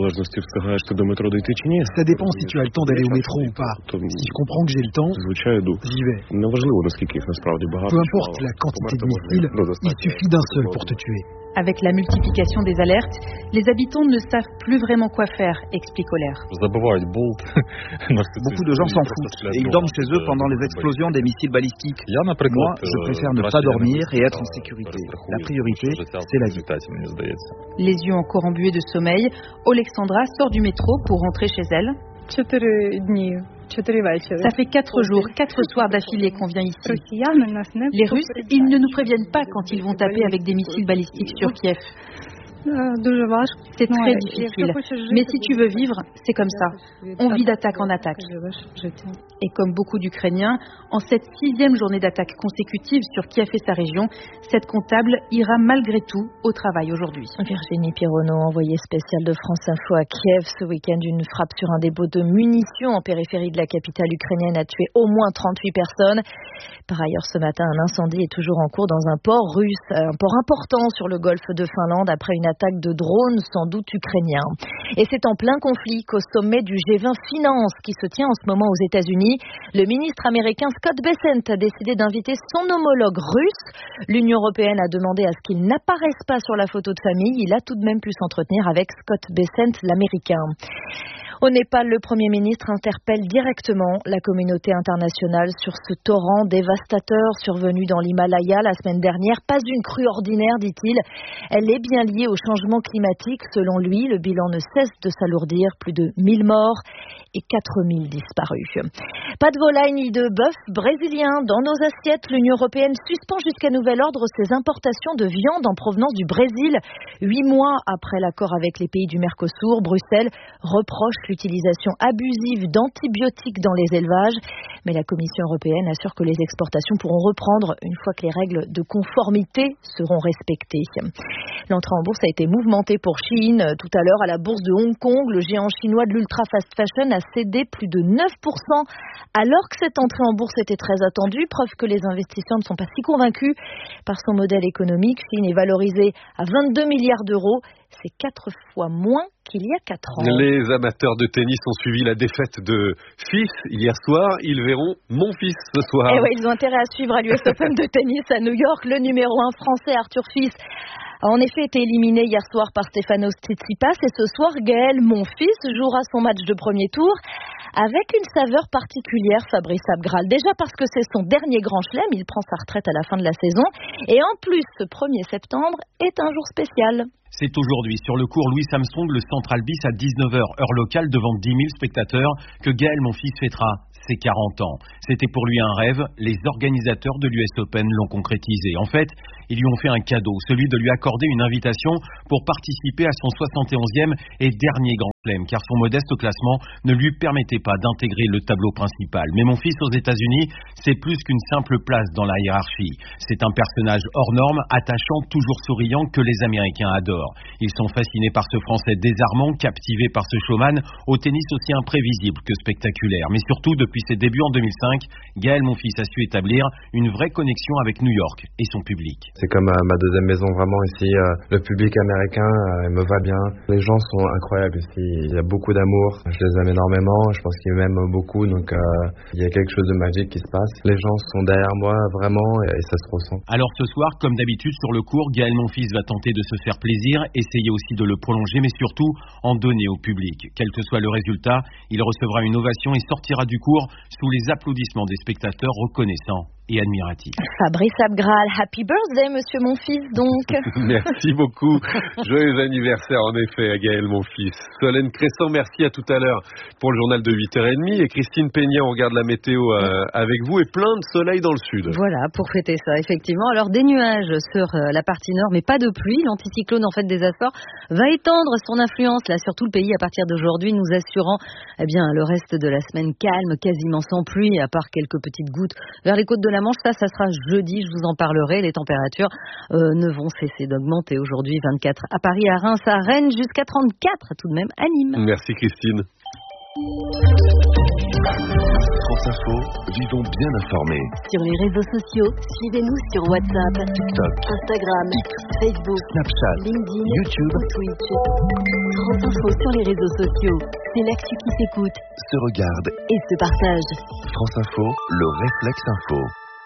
dépend si tu as le temps d'aller au métro ou pas. Si je comprends que j'ai le temps, j'y vais. Peu importe la quantité de missiles, il suffit d'un seul pour te tuer. Avec la multiplication des alertes, les habitants ne savent plus vraiment quoi faire, explique Olaire. Beaucoup de gens s'en foutent et ils dorment chez eux pendant les explosions des missiles balistiques. Moi, je préfère ne pas dormir et être en sécurité. La priorité, c'est la vie. Les yeux encore embués de sommeil, Alexandra sort du métro pour rentrer chez elle. Ça fait 4 jours, 4 soirs d'affilée qu'on vient ici. Les Russes, ils ne nous préviennent pas quand ils vont taper avec des missiles balistiques sur Kiev. C'est très difficile. Mais si tu veux vivre, c'est comme ça. On vit d'attaque en attaque. Et comme beaucoup d'Ukrainiens, en cette 6e journée d'attaque consécutive sur Kiev et sa région, cette comptable ira malgré tout au travail aujourd'hui. Virginie Pironon, envoyée spéciale de France Info à Kiev. Ce week-end, une frappe sur un dépôt de munitions en périphérie de la capitale ukrainienne a tué au moins 38 personnes. Par ailleurs, ce matin, un incendie est toujours en cours dans un port russe, un port important sur le golfe de Finlande après une attaque de drones sans doute ukrainiens. Et c'est en plein conflit qu'au sommet du G20 Finance qui se tient en ce moment aux États-Unis, le ministre américain Scott Bessent a décidé d'inviter son homologue russe. L'Union européenne a demandé à ce qu'il n'apparaisse pas sur la photo de famille. Il a tout de même pu s'entretenir avec Scott Bessent, l'américain. Au Népal, le Premier ministre interpelle directement la communauté internationale sur ce torrent dévastateur survenu dans l'Himalaya la semaine dernière. Pas une crue ordinaire, dit-il. Elle est bien liée au changement climatique. Selon lui, le bilan ne cesse de s'alourdir. Plus de 1000 morts et 4000 disparus. Pas de volaille ni de bœuf brésilien dans nos assiettes. L'Union européenne suspend jusqu'à nouvel ordre ses importations de viande en provenance du Brésil. 8 mois après l'accord avec les pays du Mercosur, Bruxelles reproche l'utilisation abusive d'antibiotiques dans les élevages. Mais la Commission européenne assure que les exportations pourront reprendre une fois que les règles de conformité seront respectées. L'entrée en bourse a été mouvementée pour Shein. Tout à l'heure, à la bourse de Hong Kong, le géant chinois de l'ultra fast fashion a cédé plus de 9%, alors que cette entrée en bourse était très attendue. Preuve que les investisseurs ne sont pas si convaincus par son modèle économique. Shein est valorisé à 22 milliards d'euros. C'est 4 fois moins qu'il y a 4 ans. Les amateurs de tennis ont suivi la défaite de Fils hier soir. Ils verront mon fils ce soir. Et ouais, ils ont intérêt à suivre à l'US Open de tennis à New York. Le numéro 1 français Arthur Fils a en effet été éliminé hier soir par Stefanos Tsitsipas. Et ce soir, Gaël Monfils jouera son match de premier tour avec une saveur particulière, Fabrice Abgral. Déjà parce que c'est son dernier grand chelem, il prend sa retraite à la fin de la saison. Et en plus, ce 1er septembre est un jour spécial. C'est aujourd'hui, sur le cours Louis Armstrong, le Central Bis à 19h, heure locale, devant 10 000 spectateurs, que Gaël Monfils fêtera ses 40 ans. C'était pour lui un rêve, les organisateurs de l'US Open l'ont concrétisé. En fait, ils lui ont fait un cadeau, celui de lui accorder une invitation pour participer à son 71e et dernier grand chelem, car son modeste classement ne lui permettait pas d'intégrer le tableau principal. Mais mon fils aux États-Unis, c'est plus qu'une simple place dans la hiérarchie. C'est un personnage hors norme, attachant, toujours souriant, que les Américains adorent. Ils sont fascinés par ce Français désarmant, captivés par ce showman, au tennis aussi imprévisible que spectaculaire. Mais surtout, depuis ses débuts en 2005, Gaël Monfils a su établir une vraie connexion avec New York et son public. C'est comme ma deuxième maison vraiment ici. Le public américain me va bien. Les gens sont incroyables ici. Il y a beaucoup d'amour. Je les aime énormément. Je pense qu'ils m'aiment beaucoup. Donc il y a quelque chose de magique qui se passe. Les gens sont derrière moi vraiment et ça se ressent. Alors ce soir, comme d'habitude sur le court, Gaël Monfils va tenter de se faire plaisir, essayer aussi de le prolonger, mais surtout en donner au public. Quel que soit le résultat, il recevra une ovation et sortira du court sous les applaudissements des spectateurs reconnaissants et admiratif. Fabrice Abgral, happy birthday, monsieur Monfils, donc. Merci beaucoup. Joyeux anniversaire, en effet, à Gaël Monfils. Solène Crescent, merci, à tout à l'heure pour le journal de 8h30. Et Christine Peña, on regarde la météo avec vous, et plein de soleil dans le sud. Voilà, pour fêter ça, effectivement. Alors, des nuages sur la partie nord, mais pas de pluie. L'anticyclone, en fait, des Açores va étendre son influence, là, sur tout le pays à partir d'aujourd'hui, nous assurant, le reste de la semaine calme, quasiment sans pluie, à part quelques petites gouttes vers les côtes de la Manche. Ça sera jeudi, je vous en parlerai. Les températures ne vont cesser d'augmenter. Aujourd'hui, 24 à Paris, à Reims, à Rennes, jusqu'à 34 tout de même à Nîmes. Merci Christine. France Info, vivons bien informés. Sur les réseaux sociaux, suivez-nous sur WhatsApp, TikTok, Instagram, Facebook, Snapchat, LinkedIn, YouTube ou Twitch. France Info sur les réseaux sociaux, c'est l'actu qui s'écoute, se regarde et se partage. France Info, le réflexe info.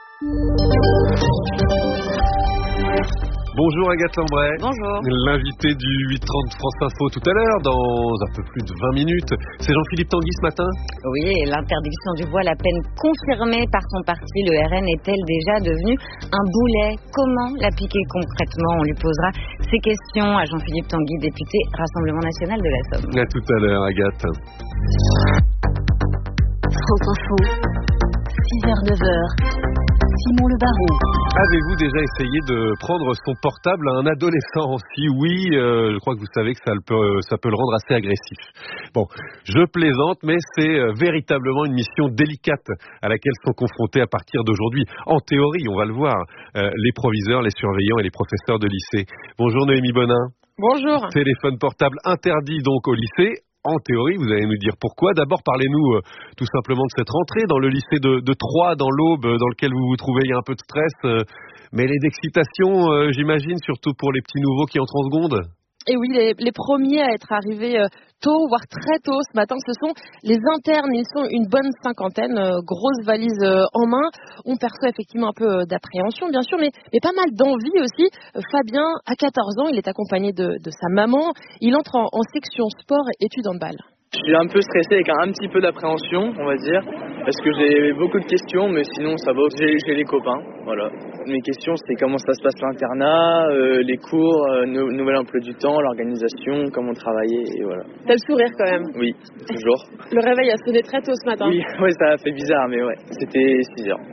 Bonjour Agathe Lambray. Bonjour. L'invité du 8h30 France Info tout à l'heure, dans un peu plus de 20 minutes. C'est Jean-Philippe Tanguy ce matin. Oui, et l'interdiction du voile à peine confirmée par son parti, le RN, est-elle déjà devenue un boulet? Comment l'appliquer concrètement? On lui posera ces questions à Jean-Philippe Tanguy, député Rassemblement National de la Somme. À tout à l'heure Agathe. France Info, 6h-9h. Simon Le Baron. Avez-vous déjà essayé de prendre son portable à un adolescent? Si oui, je crois que vous savez que ça peut le rendre assez agressif. Bon, je plaisante, mais c'est véritablement une mission délicate à laquelle sont confrontés à partir d'aujourd'hui, en théorie, on va le voir, les proviseurs, les surveillants et les professeurs de lycée. Bonjour Noémie Bonin. Bonjour. Téléphone portable interdit donc au lycée. En théorie, vous allez nous dire pourquoi. D'abord, parlez-nous tout simplement de cette rentrée dans le lycée de Troyes, dans l'Aube, dans lequel vous vous trouvez. Il y a un peu de stress, mais d'excitation, j'imagine, surtout pour les petits nouveaux qui entrent en seconde. Et oui, les premiers à être arrivés tôt, voire très tôt ce matin, ce sont les internes. Ils sont une bonne cinquantaine, grosses valises en main. On perçoit effectivement un peu d'appréhension, bien sûr, mais pas mal d'envie aussi. Fabien, à 14 ans, il est accompagné de sa maman. Il entre en section sport et études handball. Je suis un peu stressé avec un petit peu d'appréhension, on va dire, parce que j'ai beaucoup de questions, mais sinon ça va. J'ai les copains, voilà. Mes questions, c'est comment ça se passe l'internat, les cours, nouvel emploi du temps, l'organisation, comment travailler, et voilà. T'as le sourire quand même? Oui, toujours. Le réveil a sonné très tôt ce matin. Oui, ça a fait bizarre, mais ouais, c'était 6h.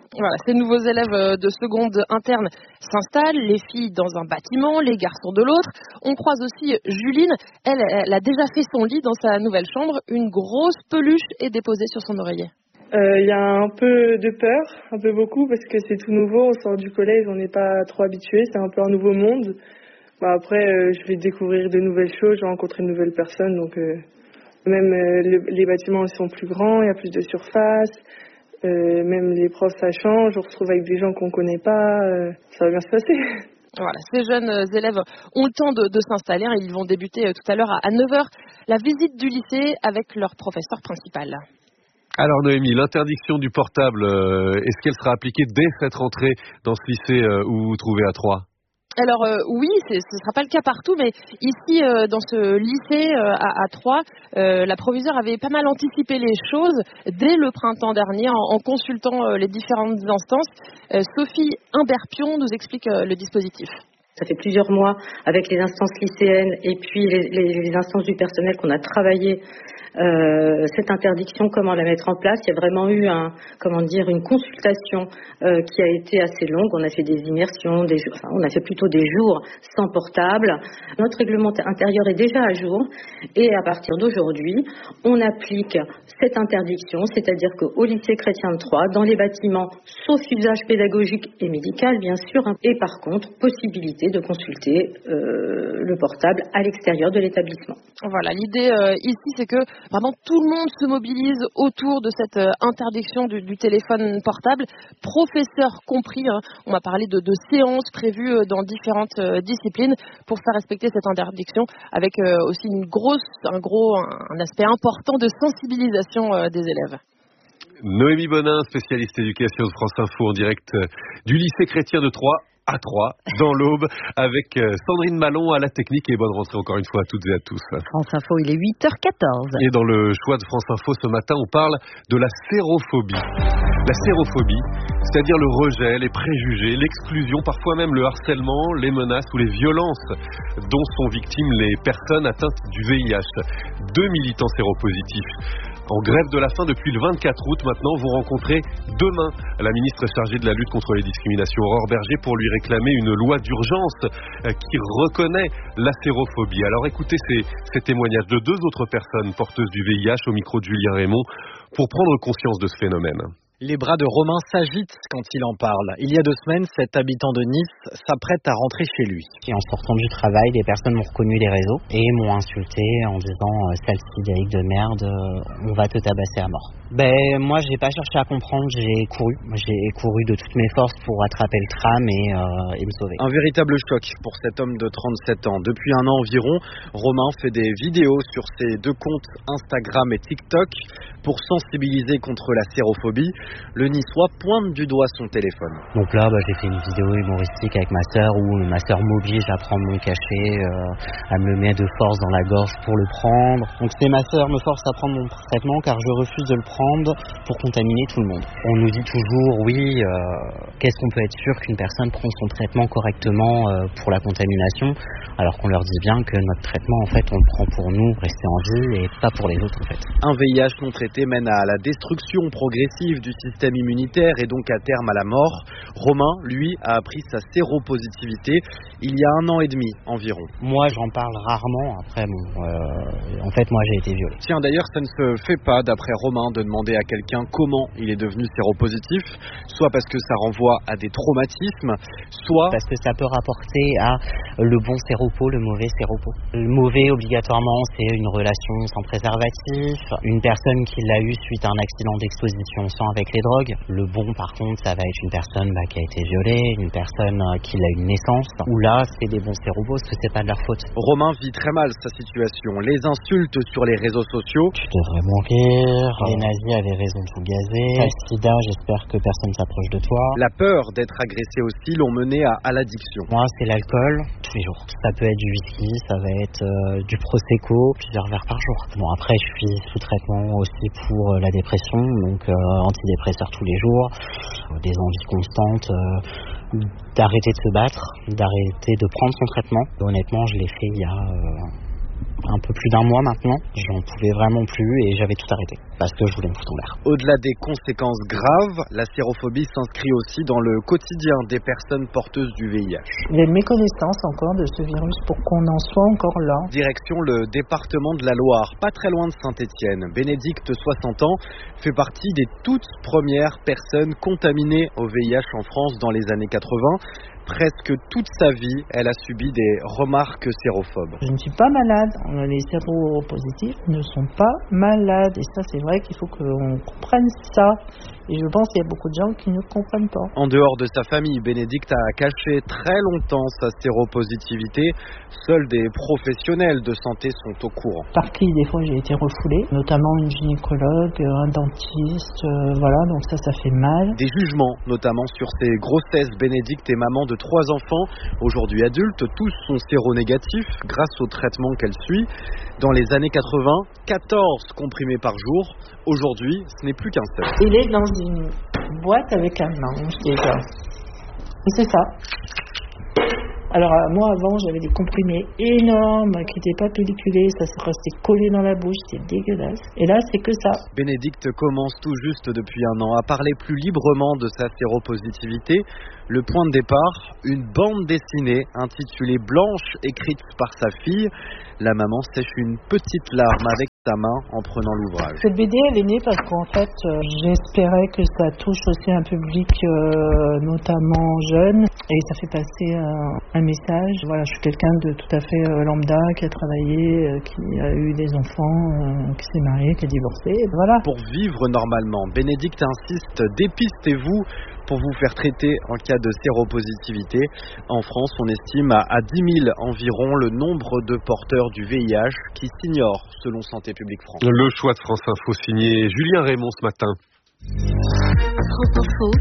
Voilà, ces nouveaux élèves de seconde interne s'installent, les filles dans un bâtiment, les garçons de l'autre. On croise aussi Juline, elle a déjà fait son lit dans sa nouvelle chambre. Une grosse peluche est déposée sur son oreiller. Il y a un peu de peur, un peu beaucoup, parce que c'est tout nouveau, on sort du collège, on n'est pas trop habitué, c'est un peu un nouveau monde. Après, je vais découvrir de nouvelles choses, je vais rencontrer de nouvelles personnes, donc même les bâtiments ils sont plus grands, il y a plus de surface. Même les profs, ça change, on se retrouve avec des gens qu'on connaît pas, ça va bien se passer. Voilà, ces jeunes élèves ont le temps de s'installer, ils vont débuter tout à l'heure à 9h la visite du lycée avec leur professeur principal. Alors Noémie, l'interdiction du portable, est-ce qu'elle sera appliquée dès cette rentrée dans ce lycée où vous vous trouvez à Troyes ? Alors oui, ce ne sera pas le cas partout, mais ici, dans ce lycée à Troyes, la proviseure avait pas mal anticipé les choses dès le printemps dernier en consultant les différentes instances. Sophie Imberpion nous explique le dispositif. Ça fait plusieurs mois avec les instances lycéennes et puis les instances du personnel qu'on a travaillé cette interdiction, comment la mettre en place. Il y a vraiment eu une consultation qui a été assez longue. On a fait des immersions, on a fait plutôt des jours sans portable. Notre règlement intérieur est déjà à jour et à partir d'aujourd'hui, on applique cette interdiction, c'est-à-dire qu'au lycée chrétien de Troyes, dans les bâtiments, sauf usage pédagogique et médical bien sûr, et par contre, possibilité de consulter le portable à l'extérieur de l'établissement. Voilà, l'idée ici, c'est que vraiment tout le monde se mobilise autour de cette interdiction du téléphone portable, professeurs compris. On va parler de séances prévues dans différentes disciplines pour faire respecter cette interdiction, avec aussi un aspect important de sensibilisation des élèves. Noémie Bonin, spécialiste éducation de France Info en direct du lycée chrétien de Troyes. À Troyes, dans l'Aube, avec Sandrine Malon à la technique et bonne rentrée encore une fois à toutes et à tous. France Info, il est 8h14. Et dans le choix de France Info ce matin, on parle de la sérophobie. La sérophobie, c'est-à-dire le rejet, les préjugés, l'exclusion, parfois même le harcèlement, les menaces ou les violences dont sont victimes les personnes atteintes du VIH. 2 militants séropositifs en grève de la faim depuis le 24 août maintenant vont rencontrer demain la ministre chargée de la lutte contre les discriminations, Aurore Berger, pour lui réclamer une loi d'urgence qui reconnaît la sérophobie. Alors écoutez ces témoignages de 2 autres personnes porteuses du VIH au micro de Julien Raymond pour prendre conscience de ce phénomène. Les bras de Romain s'agitent quand il en parle. Il y a 2 semaines, cet habitant de Nice s'apprête à rentrer chez lui. Et en sortant du travail, des personnes m'ont reconnu des réseaux et m'ont insulté en disant « sale Cédric de merde, on va te tabasser à mort ». Moi, j'ai pas cherché à comprendre, j'ai couru de toutes mes forces pour attraper le tram et me sauver. Un véritable choc pour cet homme de 37 ans. Depuis 1 an environ, Romain fait des vidéos sur ses 2 comptes Instagram et TikTok pour sensibiliser contre la sérophobie. Le Niçois pointe du doigt son téléphone. Donc là, j'ai fait une vidéo humoristique avec ma sœur où ma sœur m'oblige à prendre mon cachet, à me le mettre de force dans la gorge pour le prendre. Donc c'est ma sœur me force à prendre mon traitement car je refuse de le prendre pour contaminer tout le monde. On nous dit toujours, oui, qu'est-ce qu'on peut être sûr qu'une personne prend son traitement correctement pour la contamination, alors qu'on leur dit bien que notre traitement, en fait, on le prend pour nous, rester en vie, et pas pour les autres, en fait. Un VIH non traité mène à la destruction progressive du système immunitaire et donc à terme à la mort. Romain, lui, a appris sa séropositivité il y a 1 an et demi environ. Moi, j'en parle rarement. Après, en fait, moi, j'ai été violé. Tiens, d'ailleurs, ça ne se fait pas, d'après Romain, de demander à quelqu'un comment il est devenu séropositif, soit parce que ça renvoie à des traumatismes, soit parce que ça peut rapporter à le bon séropo, le mauvais séropo. Le mauvais, obligatoirement, c'est une relation sans préservatif, une personne qui l'a eu suite à un accident d'exposition au sang avec les drogues. Le bon, par contre, ça va être une personne qui a été violée, une personne qui a une naissance, où là, c'est des bons séropos, parce que c'est pas de leur faute. Romain vit très mal sa situation. Les insultes sur les réseaux sociaux. Tu devrais mourir. Les nazis avaient raison de tout gazer. Sida, j'espère que personne s'approche de toi. La peur d'être agressé aussi l'ont mené à l'addiction. Moi, c'est l'alcool, tous les jours. Ça peut être du whisky, ça va être du prosecco, plusieurs verres par jour. Bon, après, je suis sous traitement aussi pour la dépression, donc antidépresseurs tous les jours, des envies constantes d'arrêter de se battre, d'arrêter de prendre son traitement. Honnêtement, je l'ai fait il y a un peu plus d'un mois maintenant. J'en pouvais vraiment plus et j'avais tout arrêté parce que je voulais me foutre en l'air. Au-delà des conséquences graves, la sérophobie s'inscrit aussi dans le quotidien des personnes porteuses du VIH. Il y a une méconnaissance encore de ce virus pour qu'on en soit encore là. Direction le département de la Loire, pas très loin de Saint-Étienne. Bénédicte, 60 ans, fait partie des toutes premières personnes contaminées au VIH en France dans les années 80. Presque toute sa vie, elle a subi des remarques sérophobes. Je ne suis pas malade. Les séropositifs ne sont pas malades. Et ça, c'est vrai qu'il faut qu'on comprenne ça. Et je pense qu'il y a beaucoup de gens qui ne comprennent pas. En dehors de sa famille, Bénédicte a caché très longtemps sa séropositivité. Seuls des professionnels de santé sont au courant. Par qui, des fois, j'ai été refoulée, notamment une gynécologue, un dentiste, voilà, donc ça fait mal. Des jugements, notamment sur ses grossesses. Bénédicte est maman de 3 enfants, aujourd'hui adultes, tous sont séronégatifs grâce au traitement qu'elle suit. Dans les années 80, 14 comprimés par jour. Aujourd'hui, ce n'est plus qu'un seul. Il est dans une boîte avec un manche déjà. Et c'est ça. Alors moi avant j'avais des comprimés énormes qui n'étaient pas pelliculés, ça se restait collé dans la bouche, c'était dégueulasse. Et là c'est que ça. Bénédicte commence tout juste depuis un an à parler plus librement de sa séropositivité. Le point de départ, une bande dessinée intitulée Blanche, écrite par sa fille. La maman sèche une petite larme avec sa main en prenant l'ouvrage. Cette BD, elle est née parce qu'en fait, j'espérais que ça touche aussi un public notamment jeune et ça fait passer un message. Voilà, je suis quelqu'un de tout à fait lambda qui a travaillé, qui a eu des enfants, qui s'est marié, qui a divorcé. Voilà. Pour vivre normalement, Bénédicte insiste, dépistez-vous pour vous faire traiter en cas de séropositivité. En France, on estime à 10 000 environ le nombre de porteurs du VIH qui s'ignorent selon Santé publique France. Le choix de France Info signé Julien Raymond ce matin. France Info,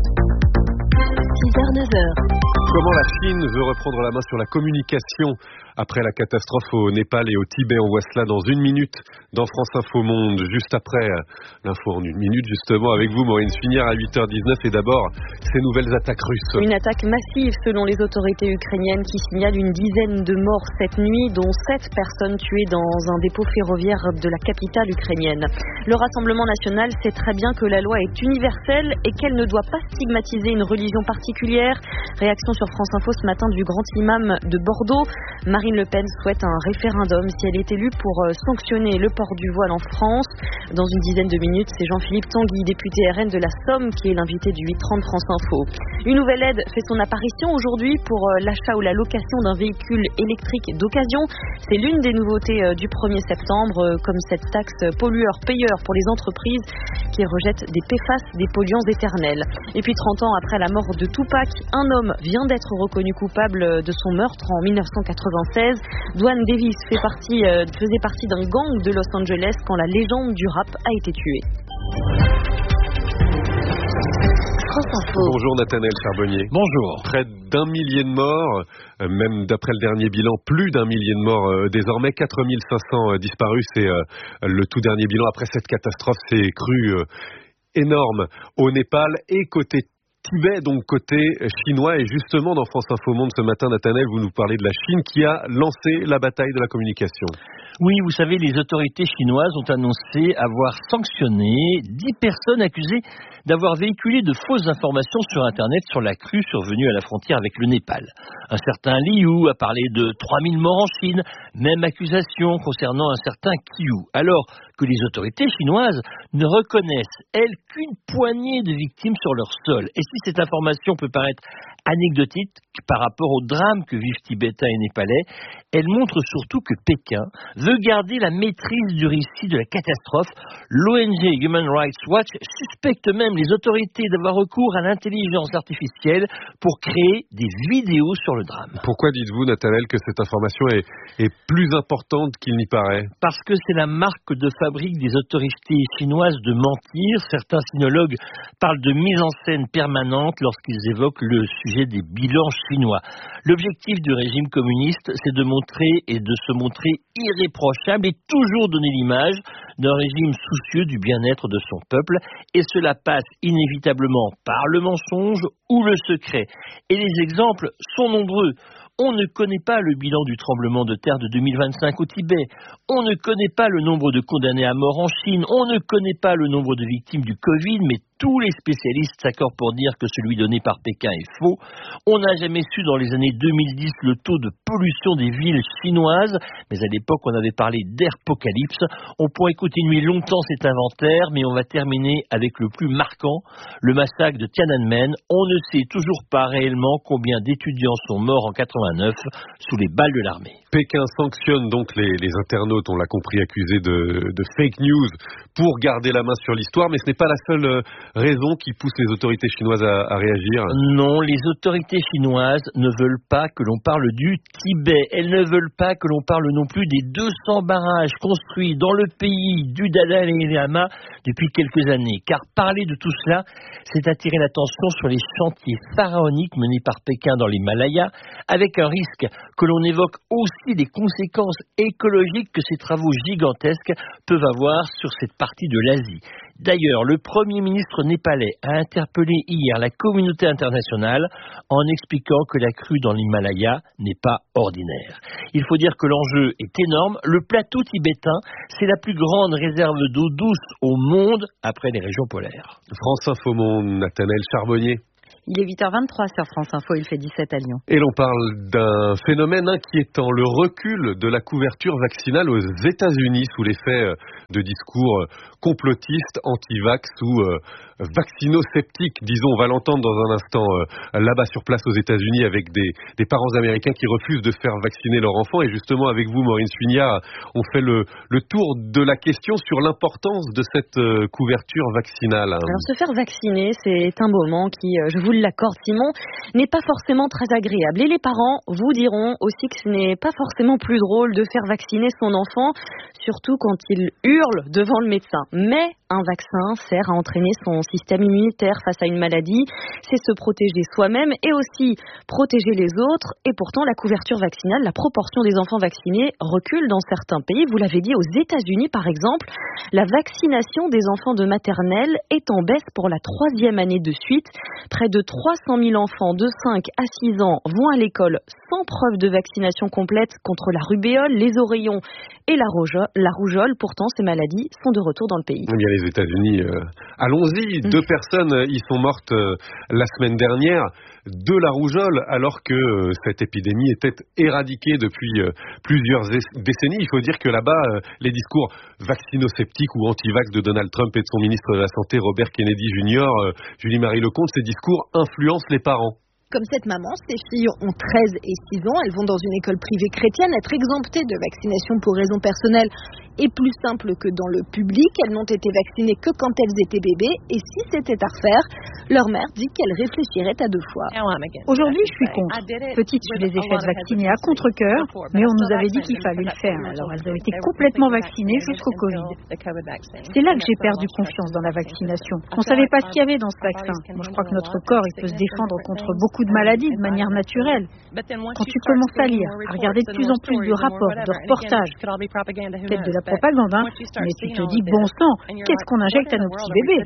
6h, 9h. Comment la Chine veut reprendre la main sur la communication après la catastrophe au Népal et au Tibet. On voit cela dans 1 minute dans France Info Monde, juste après l'info en 1 minute, justement, avec vous, Maureen Finière, à 8h19. Et d'abord, ces nouvelles attaques russes. Une attaque massive selon les autorités ukrainiennes qui signalent une dizaine de morts cette nuit, dont 7 personnes tuées dans un dépôt ferroviaire de la capitale ukrainienne. Le Rassemblement national sait très bien que la loi est universelle et qu'elle ne doit pas stigmatiser une religion particulière. Réaction sur France Info ce matin du grand imam de Bordeaux. Marine Le Pen souhaite un référendum si elle est élue pour sanctionner le port du voile en France. Dans une dizaine de minutes, c'est Jean-Philippe Tanguy, député RN de la Somme, qui est l'invité du 8h30 France Info. Une nouvelle aide fait son apparition aujourd'hui pour l'achat ou la location d'un véhicule électrique d'occasion. C'est l'une des nouveautés du 1er septembre, comme cette taxe pollueur-payeur pour les entreprises qui rejettent des PFAS, des polluants éternels. Et puis 30 ans après la mort de Tupac, un homme vient d'être reconnu coupable de son meurtre en 1996. Dwayne Davis faisait partie d'un gang de Los Angeles quand la légende du rap a été tuée. Bonjour Nathanaël Charbonnier. Bonjour. Près d'1 millier de morts, même d'après le dernier bilan, plus d'1 millier de morts désormais, 4500 disparus, c'est le tout dernier bilan après cette catastrophe, c'est cru énorme au Népal et côté Tibet, donc côté chinois. Et justement, dans France Info Monde ce matin, Nathanaël, vous nous parlez de la Chine qui a lancé la bataille de la communication. Oui, vous savez, les autorités chinoises ont annoncé avoir sanctionné 10 personnes accusées d'avoir véhiculé de fausses informations sur Internet sur la crue survenue à la frontière avec le Népal. Un certain Liu a parlé de 3000 morts en Chine, même accusation concernant un certain Qiu. Alors que les autorités chinoises ne reconnaissent, elles, qu'une poignée de victimes sur leur sol. Et si cette information peut paraître anecdotique par rapport au drame que vivent Tibétains et Népalais, elle montre surtout que Pékin veut garder la maîtrise du récit de la catastrophe. L'ONG Human Rights Watch suspecte même les autorités d'avoir recours à l'intelligence artificielle pour créer des vidéos sur le drame. Pourquoi dites-vous, Nathanaël, que cette information est plus importante qu'il n'y paraît ? Parce que c'est la marque de fabrique des autorités chinoises de mentir. Certains sinologues parlent de mise en scène permanente lorsqu'ils évoquent le sujet des bilans chinois. L'objectif du régime communiste, c'est de se montrer irréprochable et toujours donner l'image d'un régime soucieux du bien-être de son peuple, et cela passe inévitablement par le mensonge ou le secret. Et les exemples sont nombreux. On ne connaît pas le bilan du tremblement de terre de 2025 au Tibet. On ne connaît pas le nombre de condamnés à mort en Chine. On ne connaît pas le nombre de victimes du Covid, mais tous les spécialistes s'accordent pour dire que celui donné par Pékin est faux. On n'a jamais su dans les années 2010 le taux de pollution des villes chinoises, mais à l'époque on avait parlé d'apocalypse. On pourrait continuer longtemps cet inventaire, mais on va terminer avec le plus marquant, le massacre de Tiananmen. On ne sait toujours pas réellement combien d'étudiants sont morts en 89 sous les balles de l'armée. Pékin sanctionne donc les internautes, on l'a compris, accusés de fake news pour garder la main sur l'histoire, mais ce n'est pas la seule raison qui pousse les autorités chinoises à réagir. Non, les autorités chinoises ne veulent pas que l'on parle du Tibet. Elles ne veulent pas que l'on parle non plus des 200 barrages construits dans le pays du Dalai Lama depuis quelques années. Car parler de tout cela, c'est attirer l'attention sur les chantiers pharaoniques menés par Pékin dans l'Himalaya, avec un risque que l'on évoque aussi des conséquences écologiques que ces travaux gigantesques peuvent avoir sur cette partie de l'Asie. D'ailleurs, le Premier ministre népalais a interpellé hier la communauté internationale en expliquant que la crue dans l'Himalaya n'est pas ordinaire. Il faut dire que l'enjeu est énorme. Le plateau tibétain, c'est la plus grande réserve d'eau douce au monde après les régions polaires. France Info Monde, Nathanaël Charbonnier. Il est 8h23 sur France Info, il fait 17 à Lyon. Et l'on parle d'un phénomène inquiétant, le recul de la couverture vaccinale aux États-Unis sous l'effet de discours complotistes, anti-vax ou vaccinosceptiques. Disons, on va l'entendre dans un instant là-bas sur place aux États-Unis avec des parents américains qui refusent de faire vacciner leur enfant. Et justement, avec vous, Maureen Suignard, on fait le tour de la question sur l'importance de cette couverture vaccinale. Alors, se faire vacciner, c'est un moment qui, je vous l'accorde Simon, n'est pas forcément très agréable. Et les parents vous diront aussi que ce n'est pas forcément plus drôle de faire vacciner son enfant, surtout quand il hurle devant le médecin. Mais un vaccin sert à entraîner son système immunitaire face à une maladie, c'est se protéger soi-même et aussi protéger les autres. Et pourtant, la couverture vaccinale, la proportion des enfants vaccinés recule dans certains pays. Vous l'avez dit, aux États-Unis par exemple, la vaccination des enfants de maternelle est en baisse pour la 3e année de suite. Près de 300 000 enfants de 5 à 6 ans vont à l'école sans preuve de vaccination complète contre la rubéole, les oreillons et la rougeole. Pourtant, ces maladies sont de retour dans le pays. Eh bien, les États-Unis, allons-y. 2 personnes y sont mortes la semaine dernière de la rougeole, alors que cette épidémie était éradiquée depuis plusieurs décennies. Il faut dire que là-bas, les discours vaccinosceptiques ou anti-vax de Donald Trump et de son ministre de la Santé, Robert Kennedy Jr., Julie-Marie Lecomte, ces discours influencent les parents. Comme cette maman, ces filles ont 13 et 6 ans, elles vont dans une école privée chrétienne. Être exemptées de vaccination pour raisons personnelles est plus simple que dans le public. Elles n'ont été vaccinées que quand elles étaient bébés. Et si c'était à refaire, leur mère dit qu'elle réfléchirait à 2 fois. Aujourd'hui, je suis contre. Petite, je les ai faites vacciner à contre-cœur, mais on nous avait dit qu'il fallait le faire. Alors elles ont été complètement vaccinées jusqu'au Covid. C'est là que j'ai perdu confiance dans la vaccination. On ne savait pas ce qu'il y avait dans ce vaccin. Moi, je crois que notre corps, il peut se défendre contre beaucoup de maladies de manière naturelle. Quand tu commences à lire, à regarder de plus en plus de rapports, de reportages, peut-être de la propagande, mais tu te dis, bon sang, qu'est-ce qu'on injecte à nos petits bébés?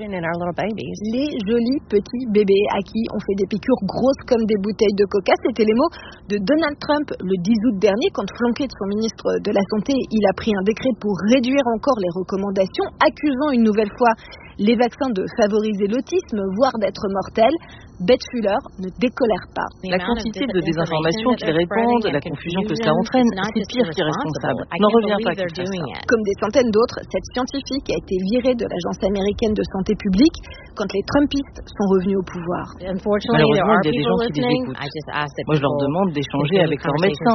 Les jolis petits bébés à qui on fait des piqûres grosses comme des bouteilles de coca, c'était les mots de Donald Trump le 10 août dernier, quand flanqué de son ministre de la Santé, il a pris un décret pour réduire encore les recommandations, accusant une nouvelle fois les vaccins de favoriser l'autisme, voire d'être mortels. Beth Fuller ne décolère pas. La quantité de désinformation qu'ils répandent, la confusion que cela entraîne, c'est pire qu'irresponsable. N'en reviens pas que ça. Comme des centaines d'autres, cette scientifique a été virée de l'Agence américaine de santé publique quand les Trumpistes sont revenus au pouvoir. Malheureusement, il y a des gens qui les écoutent. Moi, je leur demande d'échanger avec leurs médecins.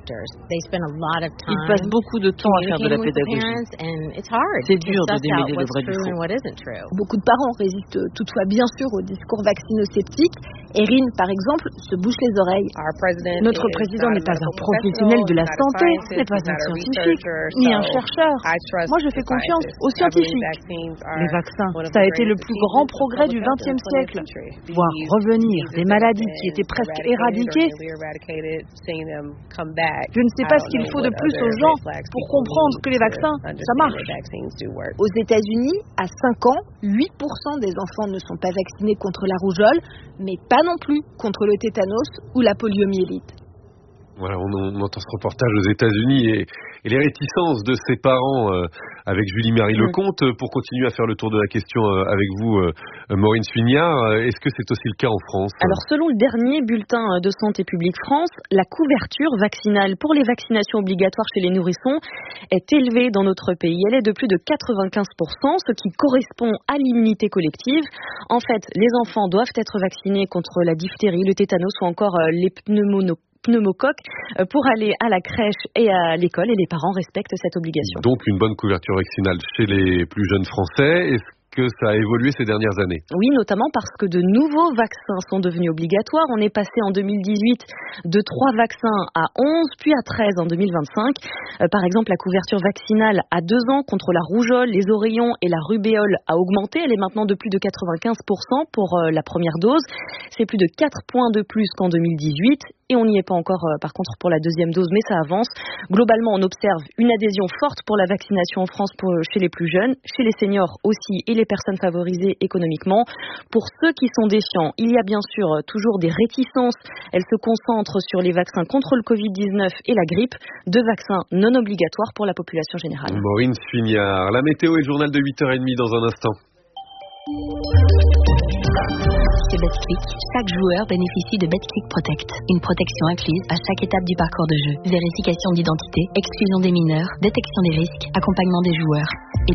Ils passent beaucoup de temps à faire de la pédagogie. C'est dur de démêler le vrai du faux. Beaucoup de parents résistent toutefois bien sûr au discours vaccinosceptique. Erin, par exemple, se bouche les oreilles. Notre président n'est pas un professionnel de la santé, n'est pas un scientifique, ni un chercheur. Moi, je fais confiance aux scientifiques. Les vaccins, ça a été le plus grand progrès du XXe siècle. Voir revenir des maladies qui étaient presque éradiquées. Je ne sais pas ce qu'il faut de plus aux gens pour comprendre que les vaccins, ça marche. Aux États-Unis, à 5 ans, 8% des enfants ne sont pas vaccinés contre la rougeole, mais pas non plus contre le tétanos ou la poliomyélite. Voilà, on entend ce reportage aux États-Unis et les réticences de ses parents avec Julie-Marie Lecomte. Pour continuer à faire le tour de la question avec vous, Maureen Suignard, est-ce que c'est aussi le cas en France? Alors, selon le dernier bulletin de Santé publique France, la couverture vaccinale pour les vaccinations obligatoires chez les nourrissons est élevée dans notre pays. Elle est de plus de 95%, ce qui correspond à l'immunité collective. En fait, les enfants doivent être vaccinés contre la diphtérie, le tétanos ou encore les pneumocoques pour aller à la crèche et à l'école, et les parents respectent cette obligation. Donc une bonne couverture vaccinale chez les plus jeunes Français. Est-ce que ça a évolué ces dernières années? Oui, notamment parce que de nouveaux vaccins sont devenus obligatoires. On est passé en 2018 de 3 vaccins à 11, puis à 13 en 2025. Par exemple, la couverture vaccinale à 2 ans contre la rougeole, les oreillons et la rubéole a augmenté. Elle est maintenant de plus de 95% pour la première dose. C'est plus de 4 points de plus qu'en 2018. Et on n'y est pas encore, par contre, pour la deuxième dose, mais ça avance. Globalement, on observe une adhésion forte pour la vaccination en France chez les plus jeunes, chez les seniors aussi et les personnes favorisées économiquement. Pour ceux qui sont défiants, il y a bien sûr toujours des réticences. Elles se concentrent sur les vaccins contre le Covid-19 et la grippe, 2 vaccins non obligatoires pour la population générale. Maureen Suignard, la météo et le journal de 8h30 dans un instant. Chez BetClick, chaque joueur bénéficie de BetClick Protect, une protection incluse à chaque étape du parcours de jeu. Vérification d'identité, exclusion des mineurs, détection des risques, accompagnement des joueurs. Et